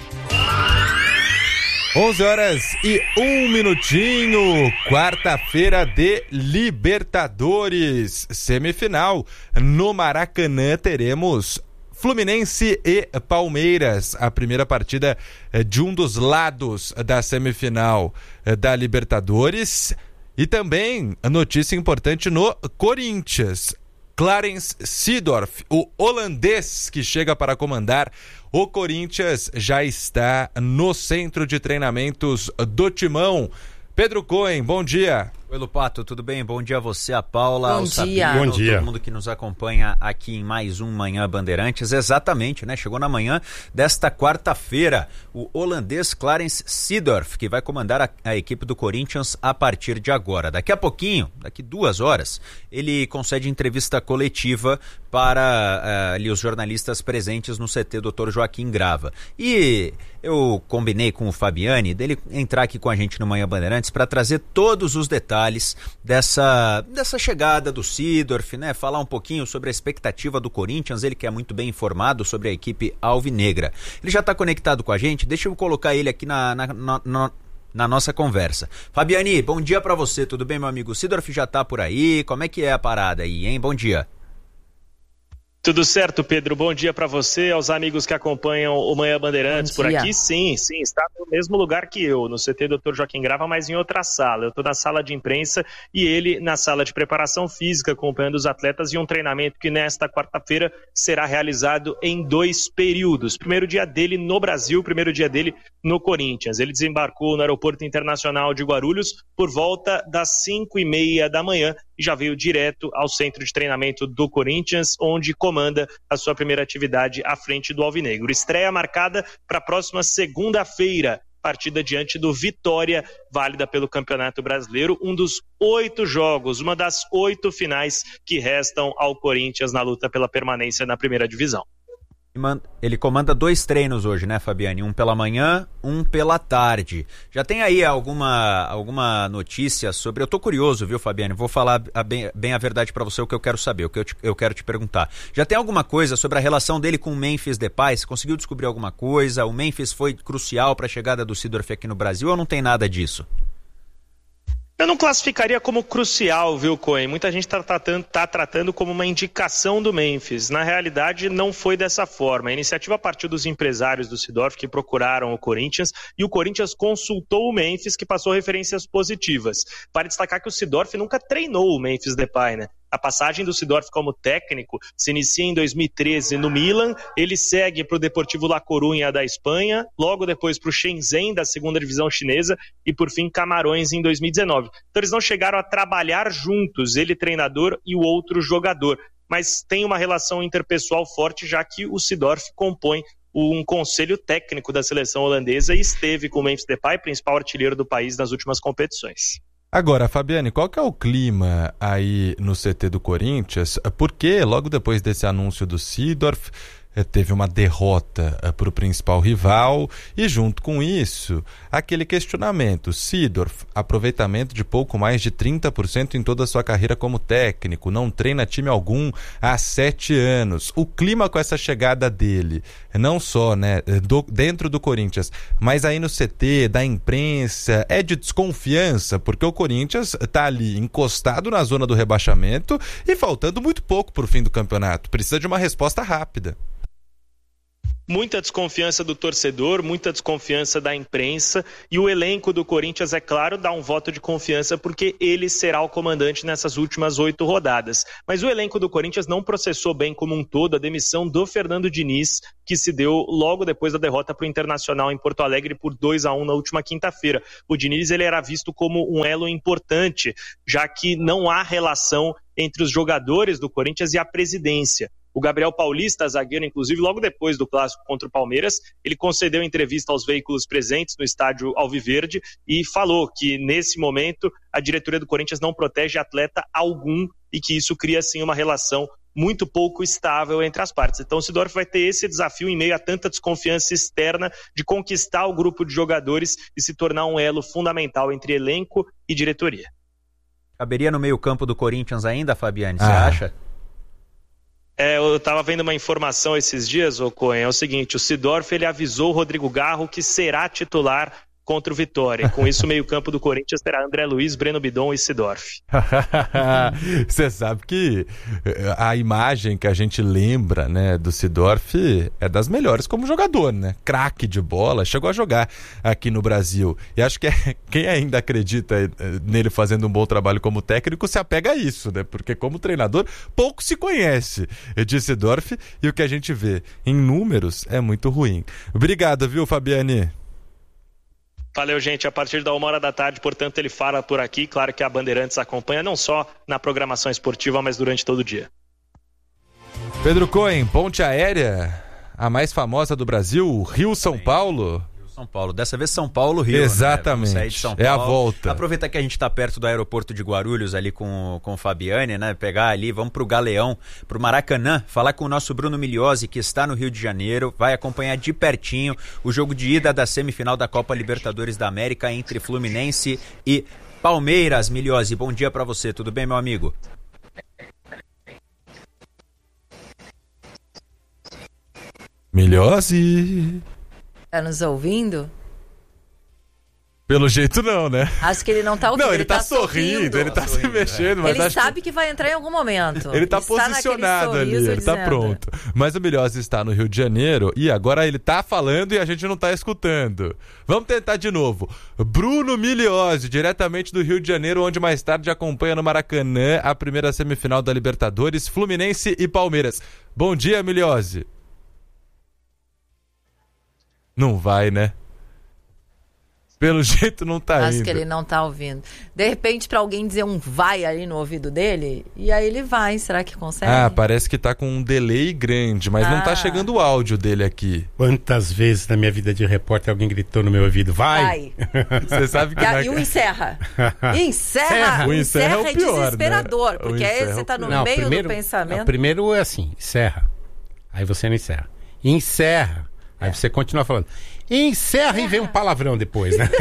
11 horas e 1 minutinho, quarta-feira de Libertadores, semifinal. No Maracanã teremos Fluminense e Palmeiras, a primeira partida de um dos lados da semifinal da Libertadores. E também a notícia importante no Corinthians. Clarence Seedorf, o holandês que chega para comandar o Corinthians, já está no centro de treinamentos do Timão. Pedro Cohen, bom dia. Oi, Lupato, tudo bem? Bom dia a você, a Paula, ao Sabino, bom dia. Todo mundo que nos acompanha aqui em mais um Manhã Bandeirantes. Exatamente, né? Chegou na manhã desta quarta-feira o holandês Clarence Seedorf, que vai comandar a equipe do Corinthians a partir de agora. Daqui a pouquinho, daqui 2 horas, ele concede entrevista coletiva para ali os jornalistas presentes no CT Dr. Joaquim Grava. E eu combinei com o Fabiani dele entrar aqui com a gente no Manhã Bandeirantes para trazer todos os detalhes dessa chegada do Seedorf, né? Falar um pouquinho sobre a expectativa do Corinthians, ele que é muito bem informado sobre a equipe alvinegra. Ele já está conectado com a gente, deixa eu colocar ele aqui na nossa conversa. Fabiani, bom dia para você, tudo bem, meu amigo? O Seedorf já tá por aí, como é que é a parada aí, hein? Bom dia. Tudo certo, Pedro. Bom dia para você, aos amigos que acompanham o Manhã Bandeirantes por aqui. Sim, está no mesmo lugar que eu, no CT Dr. Joaquim Grava, mas em outra sala. Eu estou na sala de imprensa e ele na sala de preparação física, acompanhando os atletas e um treinamento que nesta quarta-feira será realizado em 2 períodos. Primeiro dia dele no Brasil, primeiro dia dele no Corinthians. Ele desembarcou no Aeroporto Internacional de Guarulhos por volta das 5h30 da manhã e já veio direto ao centro de treinamento do Corinthians, onde comanda a sua primeira atividade à frente do Alvinegro. Estreia marcada para a próxima segunda-feira, partida diante do Vitória, válida pelo Campeonato Brasileiro, um dos 8 jogos, uma das 8 finais que restam ao Corinthians na luta pela permanência na primeira divisão. Ele comanda 2 treinos hoje, né, Fabiani? Um pela manhã, um pela tarde. Já tem aí alguma notícia sobre... Eu tô curioso, viu, Fabiani? Vou falar bem a verdade pra você, o que eu quero saber, o que eu quero te perguntar. Já tem alguma coisa sobre a relação dele com o Memphis Depay? Você conseguiu descobrir alguma coisa? O Memphis foi crucial pra chegada do Seedorf aqui no Brasil ou não tem nada disso? Eu não classificaria como crucial, viu, Cohen? Muita gente está tratando como uma indicação do Memphis. Na realidade, não foi dessa forma. A iniciativa partiu dos empresários do Seedorf que procuraram o Corinthians e o Corinthians consultou o Memphis, que passou referências positivas. Para destacar que o Seedorf nunca treinou o Memphis Depay, né? A passagem do Seedorf como técnico se inicia em 2013 no Milan, ele segue para o Deportivo La Coruña da Espanha, logo depois para o Shenzhen da 2ª divisão chinesa e por fim Camarões em 2019. Então eles não chegaram a trabalhar juntos, ele treinador e o outro jogador, mas tem uma relação interpessoal forte, já que o Seedorf compõe um conselho técnico da seleção holandesa e esteve com o Memphis Depay, principal artilheiro do país nas últimas competições. Agora, Fabiane, qual que é o clima aí no CT do Corinthians? Porque logo depois desse anúncio do Seedorf, teve uma derrota para o principal rival e, junto com isso, aquele questionamento. Seedorf, aproveitamento de pouco mais de 30% em toda a sua carreira como técnico, não treina time algum há 7 anos. O clima com essa chegada dele, não só, né, dentro do Corinthians, mas aí no CT, da imprensa, é de desconfiança, porque o Corinthians está ali encostado na zona do rebaixamento e faltando muito pouco para o fim do campeonato. Precisa de uma resposta rápida. Muita desconfiança do torcedor, muita desconfiança da imprensa, e o elenco do Corinthians, é claro, dá um voto de confiança porque ele será o comandante nessas últimas 8 rodadas. Mas o elenco do Corinthians não processou bem como um todo a demissão do Fernando Diniz, que se deu logo depois da derrota para o Internacional em Porto Alegre por 2-1 na última quinta-feira. O Diniz, ele era visto como um elo importante, já que não há relação entre os jogadores do Corinthians e a presidência. O Gabriel Paulista, zagueiro, inclusive, logo depois do clássico contra o Palmeiras, ele concedeu entrevista aos veículos presentes no estádio Alviverde e falou que, nesse momento, a diretoria do Corinthians não protege atleta algum e que isso cria, sim, uma relação muito pouco estável entre as partes. Então o Seedorf vai ter esse desafio em meio a tanta desconfiança externa de conquistar o grupo de jogadores e se tornar um elo fundamental entre elenco e diretoria. Caberia no meio-campo do Corinthians ainda, Fabiane, você acha? Eu estava vendo uma informação esses dias, Cohen, é o seguinte: o Seedorf, ele avisou o Rodrigo Garro que será titular contra o Vitória. Com isso, o meio-campo do Corinthians terá André Luiz, Breno Bidon e Seedorf. Você sabe que a imagem que a gente lembra, né, do Seedorf é das melhores como jogador, né? Craque de bola, chegou a jogar aqui no Brasil. E acho que quem ainda acredita nele fazendo um bom trabalho como técnico se apega a isso, né? Porque como treinador, pouco se conhece de Seedorf e o que a gente vê em números é muito ruim. Obrigado, viu, Fabiane? Valeu, gente. A partir da 1h da tarde, portanto, ele fala por aqui. Claro que a Bandeirantes acompanha não só na programação esportiva, mas durante todo o dia. Pedro Cohen, ponte aérea, a mais famosa do Brasil, Rio-São Paulo. São Paulo, dessa vez São Paulo-Rio. Exatamente, né? Sair de São Paulo. É a volta. Aproveitar que a gente está perto do aeroporto de Guarulhos ali com o Fabiane, né? Pegar ali, vamos pro Galeão, pro Maracanã, falar com o nosso Bruno Migliosi, que está no Rio de Janeiro, vai acompanhar de pertinho o jogo de ida da semifinal da Copa Libertadores da América entre Fluminense e Palmeiras. Migliosi, bom dia para você, tudo bem, meu amigo? Migliosi. Tá nos ouvindo? Pelo jeito não, né? Acho que ele não tá ouvindo. Não, ele tá sorrindo, ele tá se mexendo. Mas ele sabe que vai entrar em algum momento. Ele tá posicionado ali, ele tá pronto. Mas o Migliosi está no Rio de Janeiro e agora ele tá falando e a gente não tá escutando. Vamos tentar de novo. Bruno Migliosi, diretamente do Rio de Janeiro, onde mais tarde acompanha no Maracanã a primeira semifinal da Libertadores, Fluminense e Palmeiras. Bom dia, Migliosi. Não vai, né? Pelo jeito não tá indo. Acho que ele não tá ouvindo. De repente, pra alguém dizer um vai ali no ouvido dele, e aí ele vai. Será que consegue? Parece que tá com um delay grande, mas não tá chegando o áudio dele aqui. Quantas vezes na minha vida de repórter alguém gritou no meu ouvido, vai! Você sabe que... E o encerra. Encerra! O encerra é pior, desesperador, né? porque aí você tá no meio do pensamento. Primeiro é assim, encerra. Aí você não encerra. Encerra. Aí você continua falando, encerra e vem um palavrão depois, né?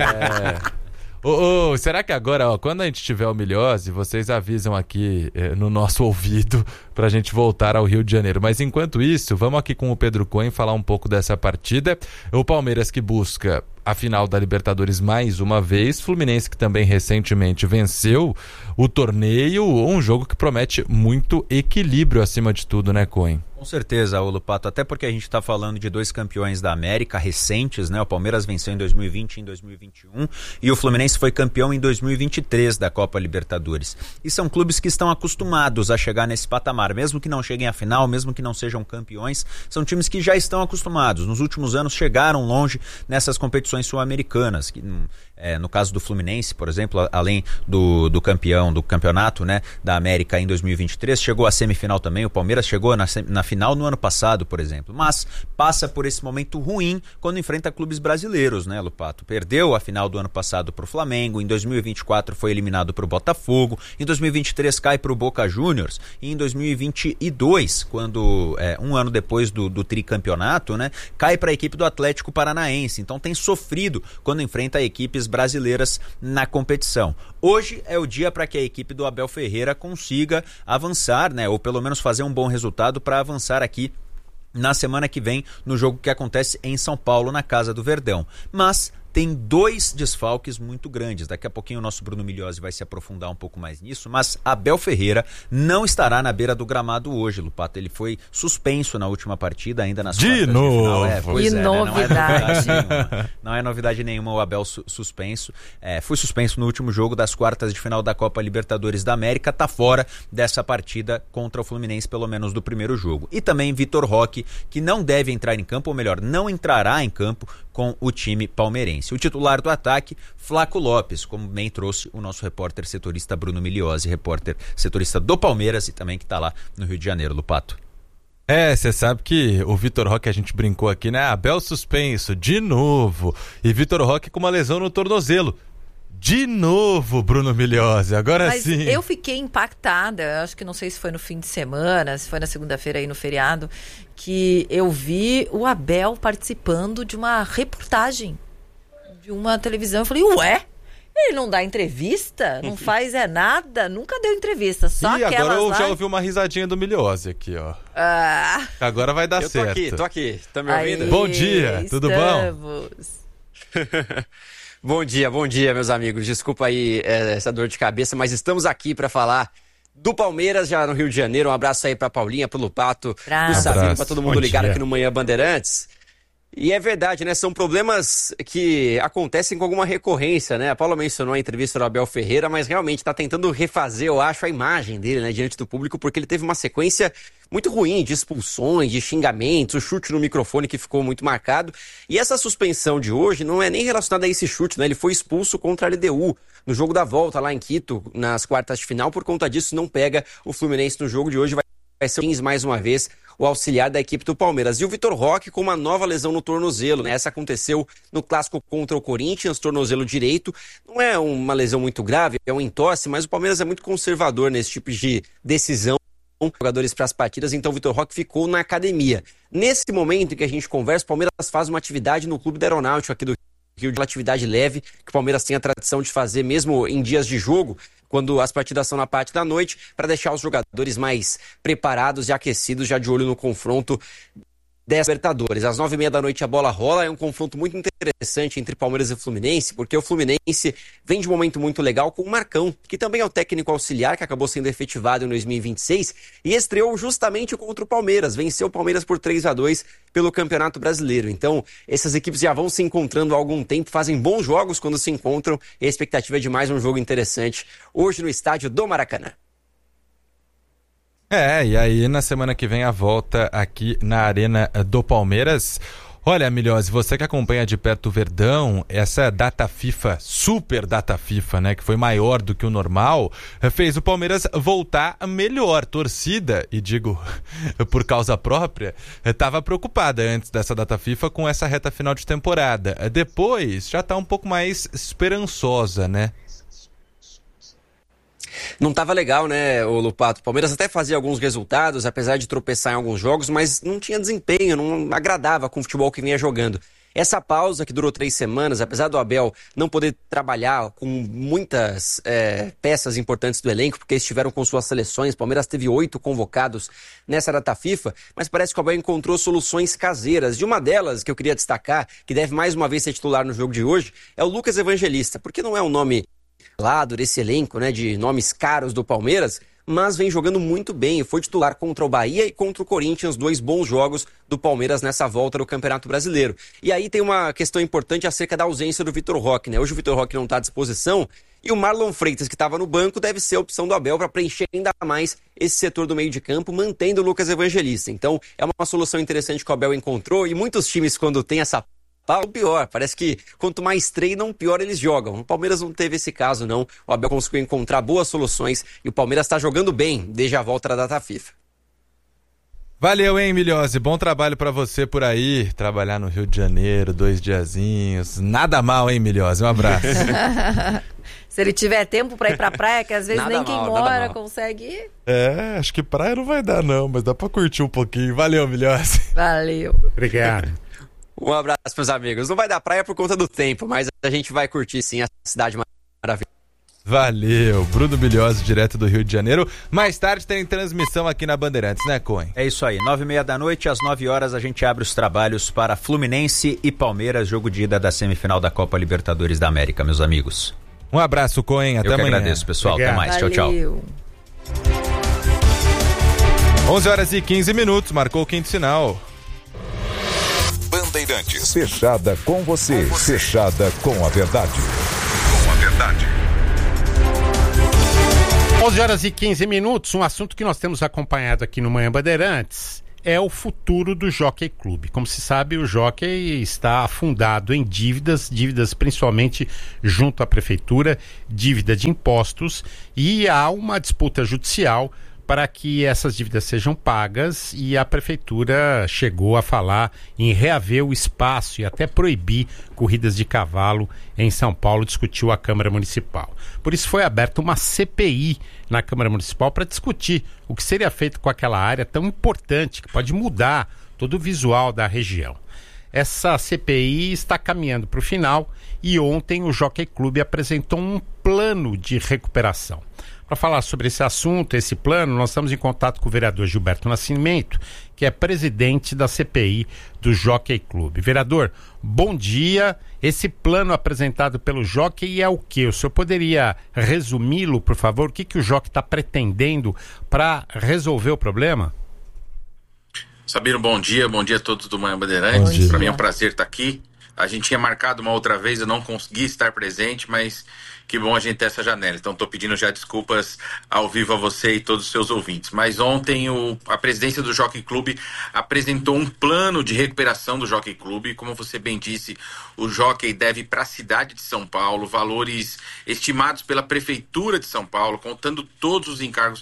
Será que agora, quando a gente tiver o Migliosi, vocês avisam aqui no nosso ouvido pra gente voltar ao Rio de Janeiro. Mas enquanto isso, vamos aqui com o Pedro Cohen falar um pouco dessa partida. O Palmeiras que busca a final da Libertadores mais uma vez, Fluminense que também recentemente venceu o torneio, um jogo que promete muito equilíbrio acima de tudo, né, Cohen? Com certeza, Lupato, até porque a gente está falando de 2 campeões da América recentes, né? O Palmeiras venceu em 2020 e em 2021 e o Fluminense foi campeão em 2023 da Copa Libertadores. E são clubes que estão acostumados a chegar nesse patamar, mesmo que não cheguem à final, mesmo que não sejam campeões, são times que já estão acostumados. Nos últimos anos chegaram longe nessas competições sul-americanas, que no caso do Fluminense, por exemplo, além do campeão do campeonato, né, da América em 2023, chegou à semifinal também. O Palmeiras chegou na final no ano passado, por exemplo, mas passa por esse momento ruim quando enfrenta clubes brasileiros, né, Lupato? Perdeu a final do ano passado para o Flamengo, em 2024 foi eliminado para o Botafogo, em 2023 cai para o Boca Juniors, e em 2022, quando um ano depois do tricampeonato, né, cai para a equipe do Atlético Paranaense. Então tem sofrido quando enfrenta equipes brasileiras na competição. Hoje é o dia para que a equipe do Abel Ferreira consiga avançar, né, ou pelo menos fazer um bom resultado para avançar aqui na semana que vem no jogo que acontece em São Paulo, na Casa do Verdão. Mas tem 2 desfalques muito grandes. Daqui a pouquinho o nosso Bruno Migliozzi vai se aprofundar um pouco mais nisso, mas Abel Ferreira não estará na beira do gramado hoje, Lupato. Ele foi suspenso na última partida, ainda nas quartas de final. Que novidade. Não é novidade nenhuma o Abel suspenso. Foi suspenso no último jogo das quartas de final da Copa Libertadores da América, tá fora dessa partida contra o Fluminense, pelo menos do primeiro jogo. E também Vitor Roque, que não deve entrar em campo, ou melhor, não entrará em campo com o time palmeirense. O titular do ataque, Flaco Lopes, como bem trouxe o nosso repórter setorista Bruno Migliozzi, repórter setorista do Palmeiras e também que está lá no Rio de Janeiro, Lupato. Você sabe que o Vitor Roque, a gente brincou aqui, né? Abel suspenso, de novo. E Vitor Roque com uma lesão no tornozelo. De novo, Bruno Migliozzi, agora Mas sim. Eu fiquei impactada, acho que não sei se foi no fim de semana, se foi na segunda-feira aí no feriado, que eu vi o Abel participando de uma reportagem de uma televisão. Eu falei, ele não dá entrevista? Não faz nada? Nunca deu entrevista, só aquelas agora eu lá. já ouvi uma risadinha do Migliozzi aqui, ó. Agora vai dar certo. Tô aqui. Tá me ouvindo? Bom dia, tudo bom? Bom dia, meus amigos. Desculpa aí essa dor de cabeça, mas estamos aqui para falar do Palmeiras, já no Rio de Janeiro. Um abraço aí pra Paulinha, pro Lupato, pro Sabino, pra todo mundo ligado aqui no Manhã Bandeirantes. E é verdade, né? São problemas que acontecem com alguma recorrência, né? A Paula mencionou a entrevista do Abel Ferreira, mas realmente tá tentando refazer, eu acho, a imagem dele, né, diante do público, porque ele teve uma sequência muito ruim de expulsões, de xingamentos, o chute no microfone que ficou muito marcado. E essa suspensão de hoje não é nem relacionada a esse chute, né? Ele foi expulso contra a LDU no jogo da volta lá em Quito, nas quartas de final. Por conta disso, não pega o Fluminense no jogo de hoje. Vai ser o 15 mais uma vez, o auxiliar da equipe do Palmeiras. E o Vitor Roque com uma nova lesão no tornozelo, né? Essa aconteceu no clássico contra o Corinthians, tornozelo direito. Não é uma lesão muito grave, é um entorse, mas o Palmeiras é muito conservador nesse tipo de decisão. Jogadores para as partidas, então o Vitor Roque ficou na academia. Nesse momento em que a gente conversa, o Palmeiras faz uma atividade no Clube da Aeronáutica aqui do Rio, de uma atividade leve, que o Palmeiras tem a tradição de fazer mesmo em dias de jogo, quando as partidas são na parte da noite, para deixar os jogadores mais preparados e aquecidos, já de olho no confronto dessa Libertadores. Às 9h30 da noite a bola rola, é um confronto muito interessante entre Palmeiras e Fluminense, porque o Fluminense vem de um momento muito legal com o Marcão, que também é o técnico auxiliar, que acabou sendo efetivado em 2026, e estreou justamente contra o Palmeiras, venceu o Palmeiras por 3-2 pelo Campeonato Brasileiro. Então, essas equipes já vão se encontrando há algum tempo, fazem bons jogos quando se encontram, e a expectativa é de mais um jogo interessante hoje no estádio do Maracanã. E aí na semana que vem a volta aqui na Arena do Palmeiras. Olha, Migliozzi, você que acompanha de perto o Verdão, essa data FIFA, super data FIFA, né, que foi maior do que o normal, fez o Palmeiras voltar melhor. Torcida, e digo por causa própria, estava preocupada antes dessa data FIFA com essa reta final de temporada. Depois já está um pouco mais esperançosa, né? Não estava legal, né, o Lupato? O Palmeiras até fazia alguns resultados, apesar de tropeçar em alguns jogos, mas não tinha desempenho, não agradava com o futebol que vinha jogando. Essa pausa que durou 3 semanas, apesar do Abel não poder trabalhar com muitas peças importantes do elenco, porque estiveram com suas seleções, o Palmeiras teve 8 convocados nessa data FIFA, mas parece que o Abel encontrou soluções caseiras. De uma delas, que eu queria destacar, que deve mais uma vez ser titular no jogo de hoje, é o Lucas Evangelista, porque não é um nome lado desse elenco, né, de nomes caros do Palmeiras, mas vem jogando muito bem. Foi titular contra o Bahia e contra o Corinthians, 2 bons jogos do Palmeiras nessa volta do Campeonato Brasileiro. E aí tem uma questão importante acerca da ausência do Vitor Roque, né? Hoje o Vitor Roque não está à disposição e o Marlon Freitas, que estava no banco, deve ser a opção do Abel para preencher ainda mais esse setor do meio de campo, mantendo o Lucas Evangelista. Então é uma solução interessante que o Abel encontrou, e muitos times, quando tem essa Paulo, pior. Parece que quanto mais treinam, pior eles jogam. O Palmeiras não teve esse caso, não. O Abel conseguiu encontrar boas soluções e o Palmeiras está jogando bem desde a volta da data FIFA. Valeu, hein, Milhose? Bom trabalho pra você por aí. Trabalhar no Rio de Janeiro, 2 diazinhos. Nada mal, hein, Milhose? Um abraço. Se ele tiver tempo pra ir pra praia, que às vezes Nada nem quem mal, mora consegue ir. Acho que praia não vai dar, não, mas dá pra curtir um pouquinho. Valeu, Milhose. Valeu. Obrigado. Um abraço, meus amigos. Não vai dar praia por conta do tempo, mas a gente vai curtir sim a cidade maravilhosa. Valeu, Bruno Milhose, direto do Rio de Janeiro. Mais tarde tem transmissão aqui na Bandeirantes, né, Cohen? É isso aí, 9h30 da noite, às 9 horas a gente abre os trabalhos para Fluminense e Palmeiras, jogo de ida da semifinal da Copa Libertadores da América, meus amigos. Um abraço, Cohen, até amanhã. Eu que agradeço, pessoal, Obrigado. Até mais, Valeu. Tchau. 11h15, marcou o quinto sinal. Bandeirantes, fechada com você, fechada com a verdade. 11h15, um assunto que nós temos acompanhado aqui no Manhã Bandeirantes é o futuro do Jockey Clube. Como se sabe, o Jockey está afundado em dívidas principalmente junto à prefeitura, dívida de impostos, e há uma disputa judicial para que essas dívidas sejam pagas, e a prefeitura chegou a falar em reaver o espaço e até proibir corridas de cavalo em São Paulo, discutiu a Câmara Municipal. Por isso foi aberta uma CPI na Câmara Municipal para discutir o que seria feito com aquela área tão importante, que pode mudar todo o visual da região. Essa CPI está caminhando para o final e ontem o Jockey Clube apresentou um plano de recuperação. Para falar sobre esse assunto, esse plano, nós estamos em contato com o vereador Gilberto Nascimento, que é presidente da CPI do Jockey Clube. Vereador, bom dia. Esse plano apresentado pelo Jockey é o quê? O senhor poderia resumi-lo, por favor? O que o Jockey está pretendendo para resolver o problema? Sabino, bom dia a todos do Manhã Bandeirantes. Para mim é um prazer estar aqui. A gente tinha marcado uma outra vez, eu não consegui estar presente, mas que bom a gente ter essa janela. Então estou pedindo já desculpas ao vivo a você e todos os seus ouvintes. Mas ontem a presidência do Jockey Clube apresentou um plano de recuperação do Jockey Clube. Como você bem disse, o Jockey deve para a cidade de São Paulo valores estimados pela Prefeitura de São Paulo, contando todos os encargos,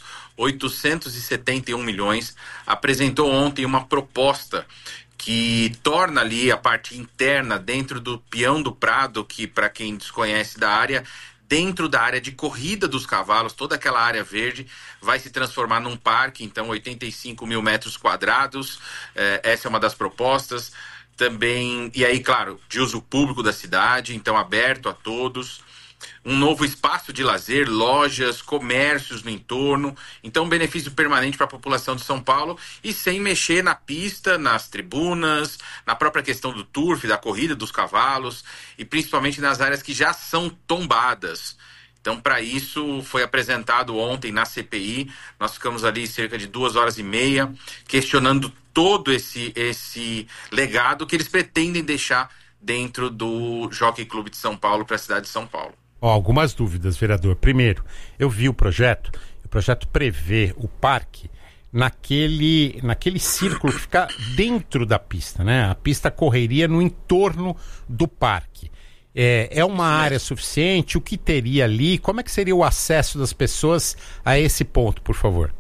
871 milhões. Apresentou ontem uma proposta que torna ali a parte interna dentro do Peão do Prado, que para quem desconhece da área, dentro da área de corrida dos cavalos, toda aquela área verde vai se transformar num parque, então 85 mil metros quadrados, essa é uma das propostas. Também, e aí, claro, de uso público da cidade, então aberto a todos. Um novo espaço de lazer, lojas, comércios no entorno. Então, benefício permanente para a população de São Paulo e sem mexer na pista, nas tribunas, na própria questão do turf, da corrida dos cavalos e principalmente nas áreas que já são tombadas. Então, para isso, foi apresentado ontem na CPI. Nós ficamos ali cerca de 2h30 questionando todo esse legado que eles pretendem deixar dentro do Jockey Clube de São Paulo para a cidade de São Paulo. Algumas dúvidas, vereador. Primeiro, eu vi o projeto prevê o parque naquele círculo que fica dentro da pista, né? A pista correria no entorno do parque. É uma área suficiente? O que teria ali? Como é que seria o acesso das pessoas a esse ponto, por favor?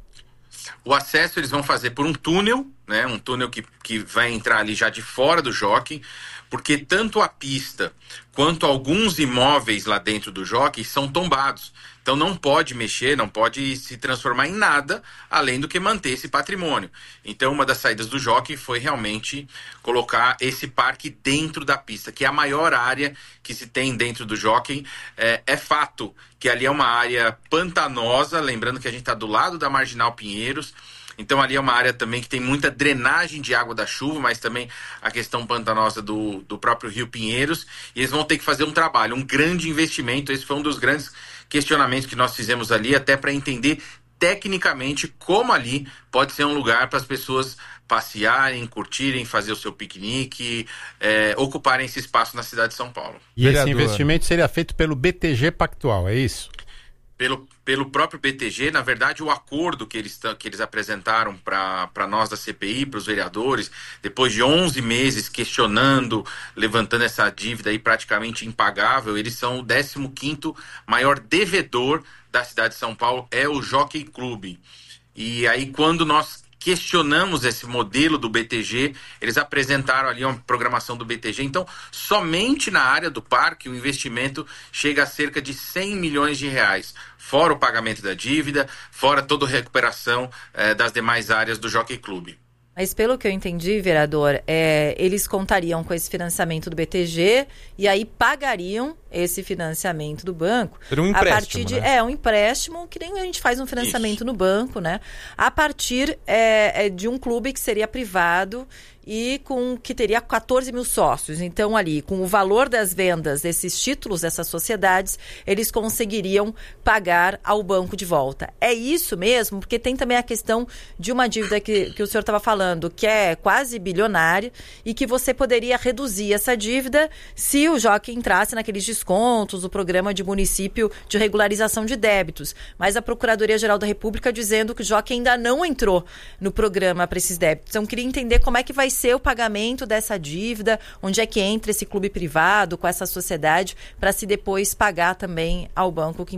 O acesso eles vão fazer por um túnel, né? Um túnel que vai entrar ali já de fora do Jockey, porque tanto a pista quanto alguns imóveis lá dentro do Jockey são tombados. Então não pode mexer, não pode se transformar em nada, além do que manter esse patrimônio. Então uma das saídas do Jockey foi realmente colocar esse parque dentro da pista, que é a maior área que se tem dentro do Jockey. É fato que ali é uma área pantanosa, lembrando que a gente está do lado da Marginal Pinheiros. Então ali é uma área também que tem muita drenagem de água da chuva, mas também a questão pantanosa do próprio Rio Pinheiros. E eles vão ter que fazer um trabalho, um grande investimento. Esse foi um dos grandes questionamentos que nós fizemos ali, até para entender tecnicamente como ali pode ser um lugar para as pessoas passearem, curtirem, fazer o seu piquenique, ocuparem esse espaço na cidade de São Paulo. E esse investimento seria feito pelo BTG Pactual, é isso? Pelo pelo próprio BTG. Na verdade, o acordo que eles apresentaram para nós da CPI, para os vereadores, depois de 11 meses questionando, levantando essa dívida aí praticamente impagável, eles são o 15º maior devedor da cidade de São Paulo, é o Jockey Club. E aí, quando nós questionamos esse modelo do BTG, eles apresentaram ali uma programação do BTG. Então, somente na área do parque, o investimento chega a cerca de 100 milhões de reais, fora o pagamento da dívida, fora toda a recuperação das demais áreas do Jockey Club. Mas pelo que eu entendi, vereador, eles contariam com esse financiamento do BTG e aí pagariam esse financiamento do banco. Seria um empréstimo, a partir de, um empréstimo, que nem a gente faz um financiamento no banco, né? A partir de um clube que seria privado e que teria 14 mil sócios. Então, ali, com o valor das vendas desses títulos, dessas sociedades, eles conseguiriam pagar ao banco de volta. É isso mesmo? Porque tem também a questão de uma dívida que o senhor estava falando, que é quase bilionária, e que você poderia reduzir essa dívida se o Jockey entrasse naqueles descontos, o programa de município de regularização de débitos. Mas a Procuradoria-Geral da República dizendo que o Jockey ainda não entrou no programa para esses débitos. Então, queria entender como é que vai ser o pagamento dessa dívida, onde é que entra esse clube privado com essa sociedade, para se depois pagar também ao banco que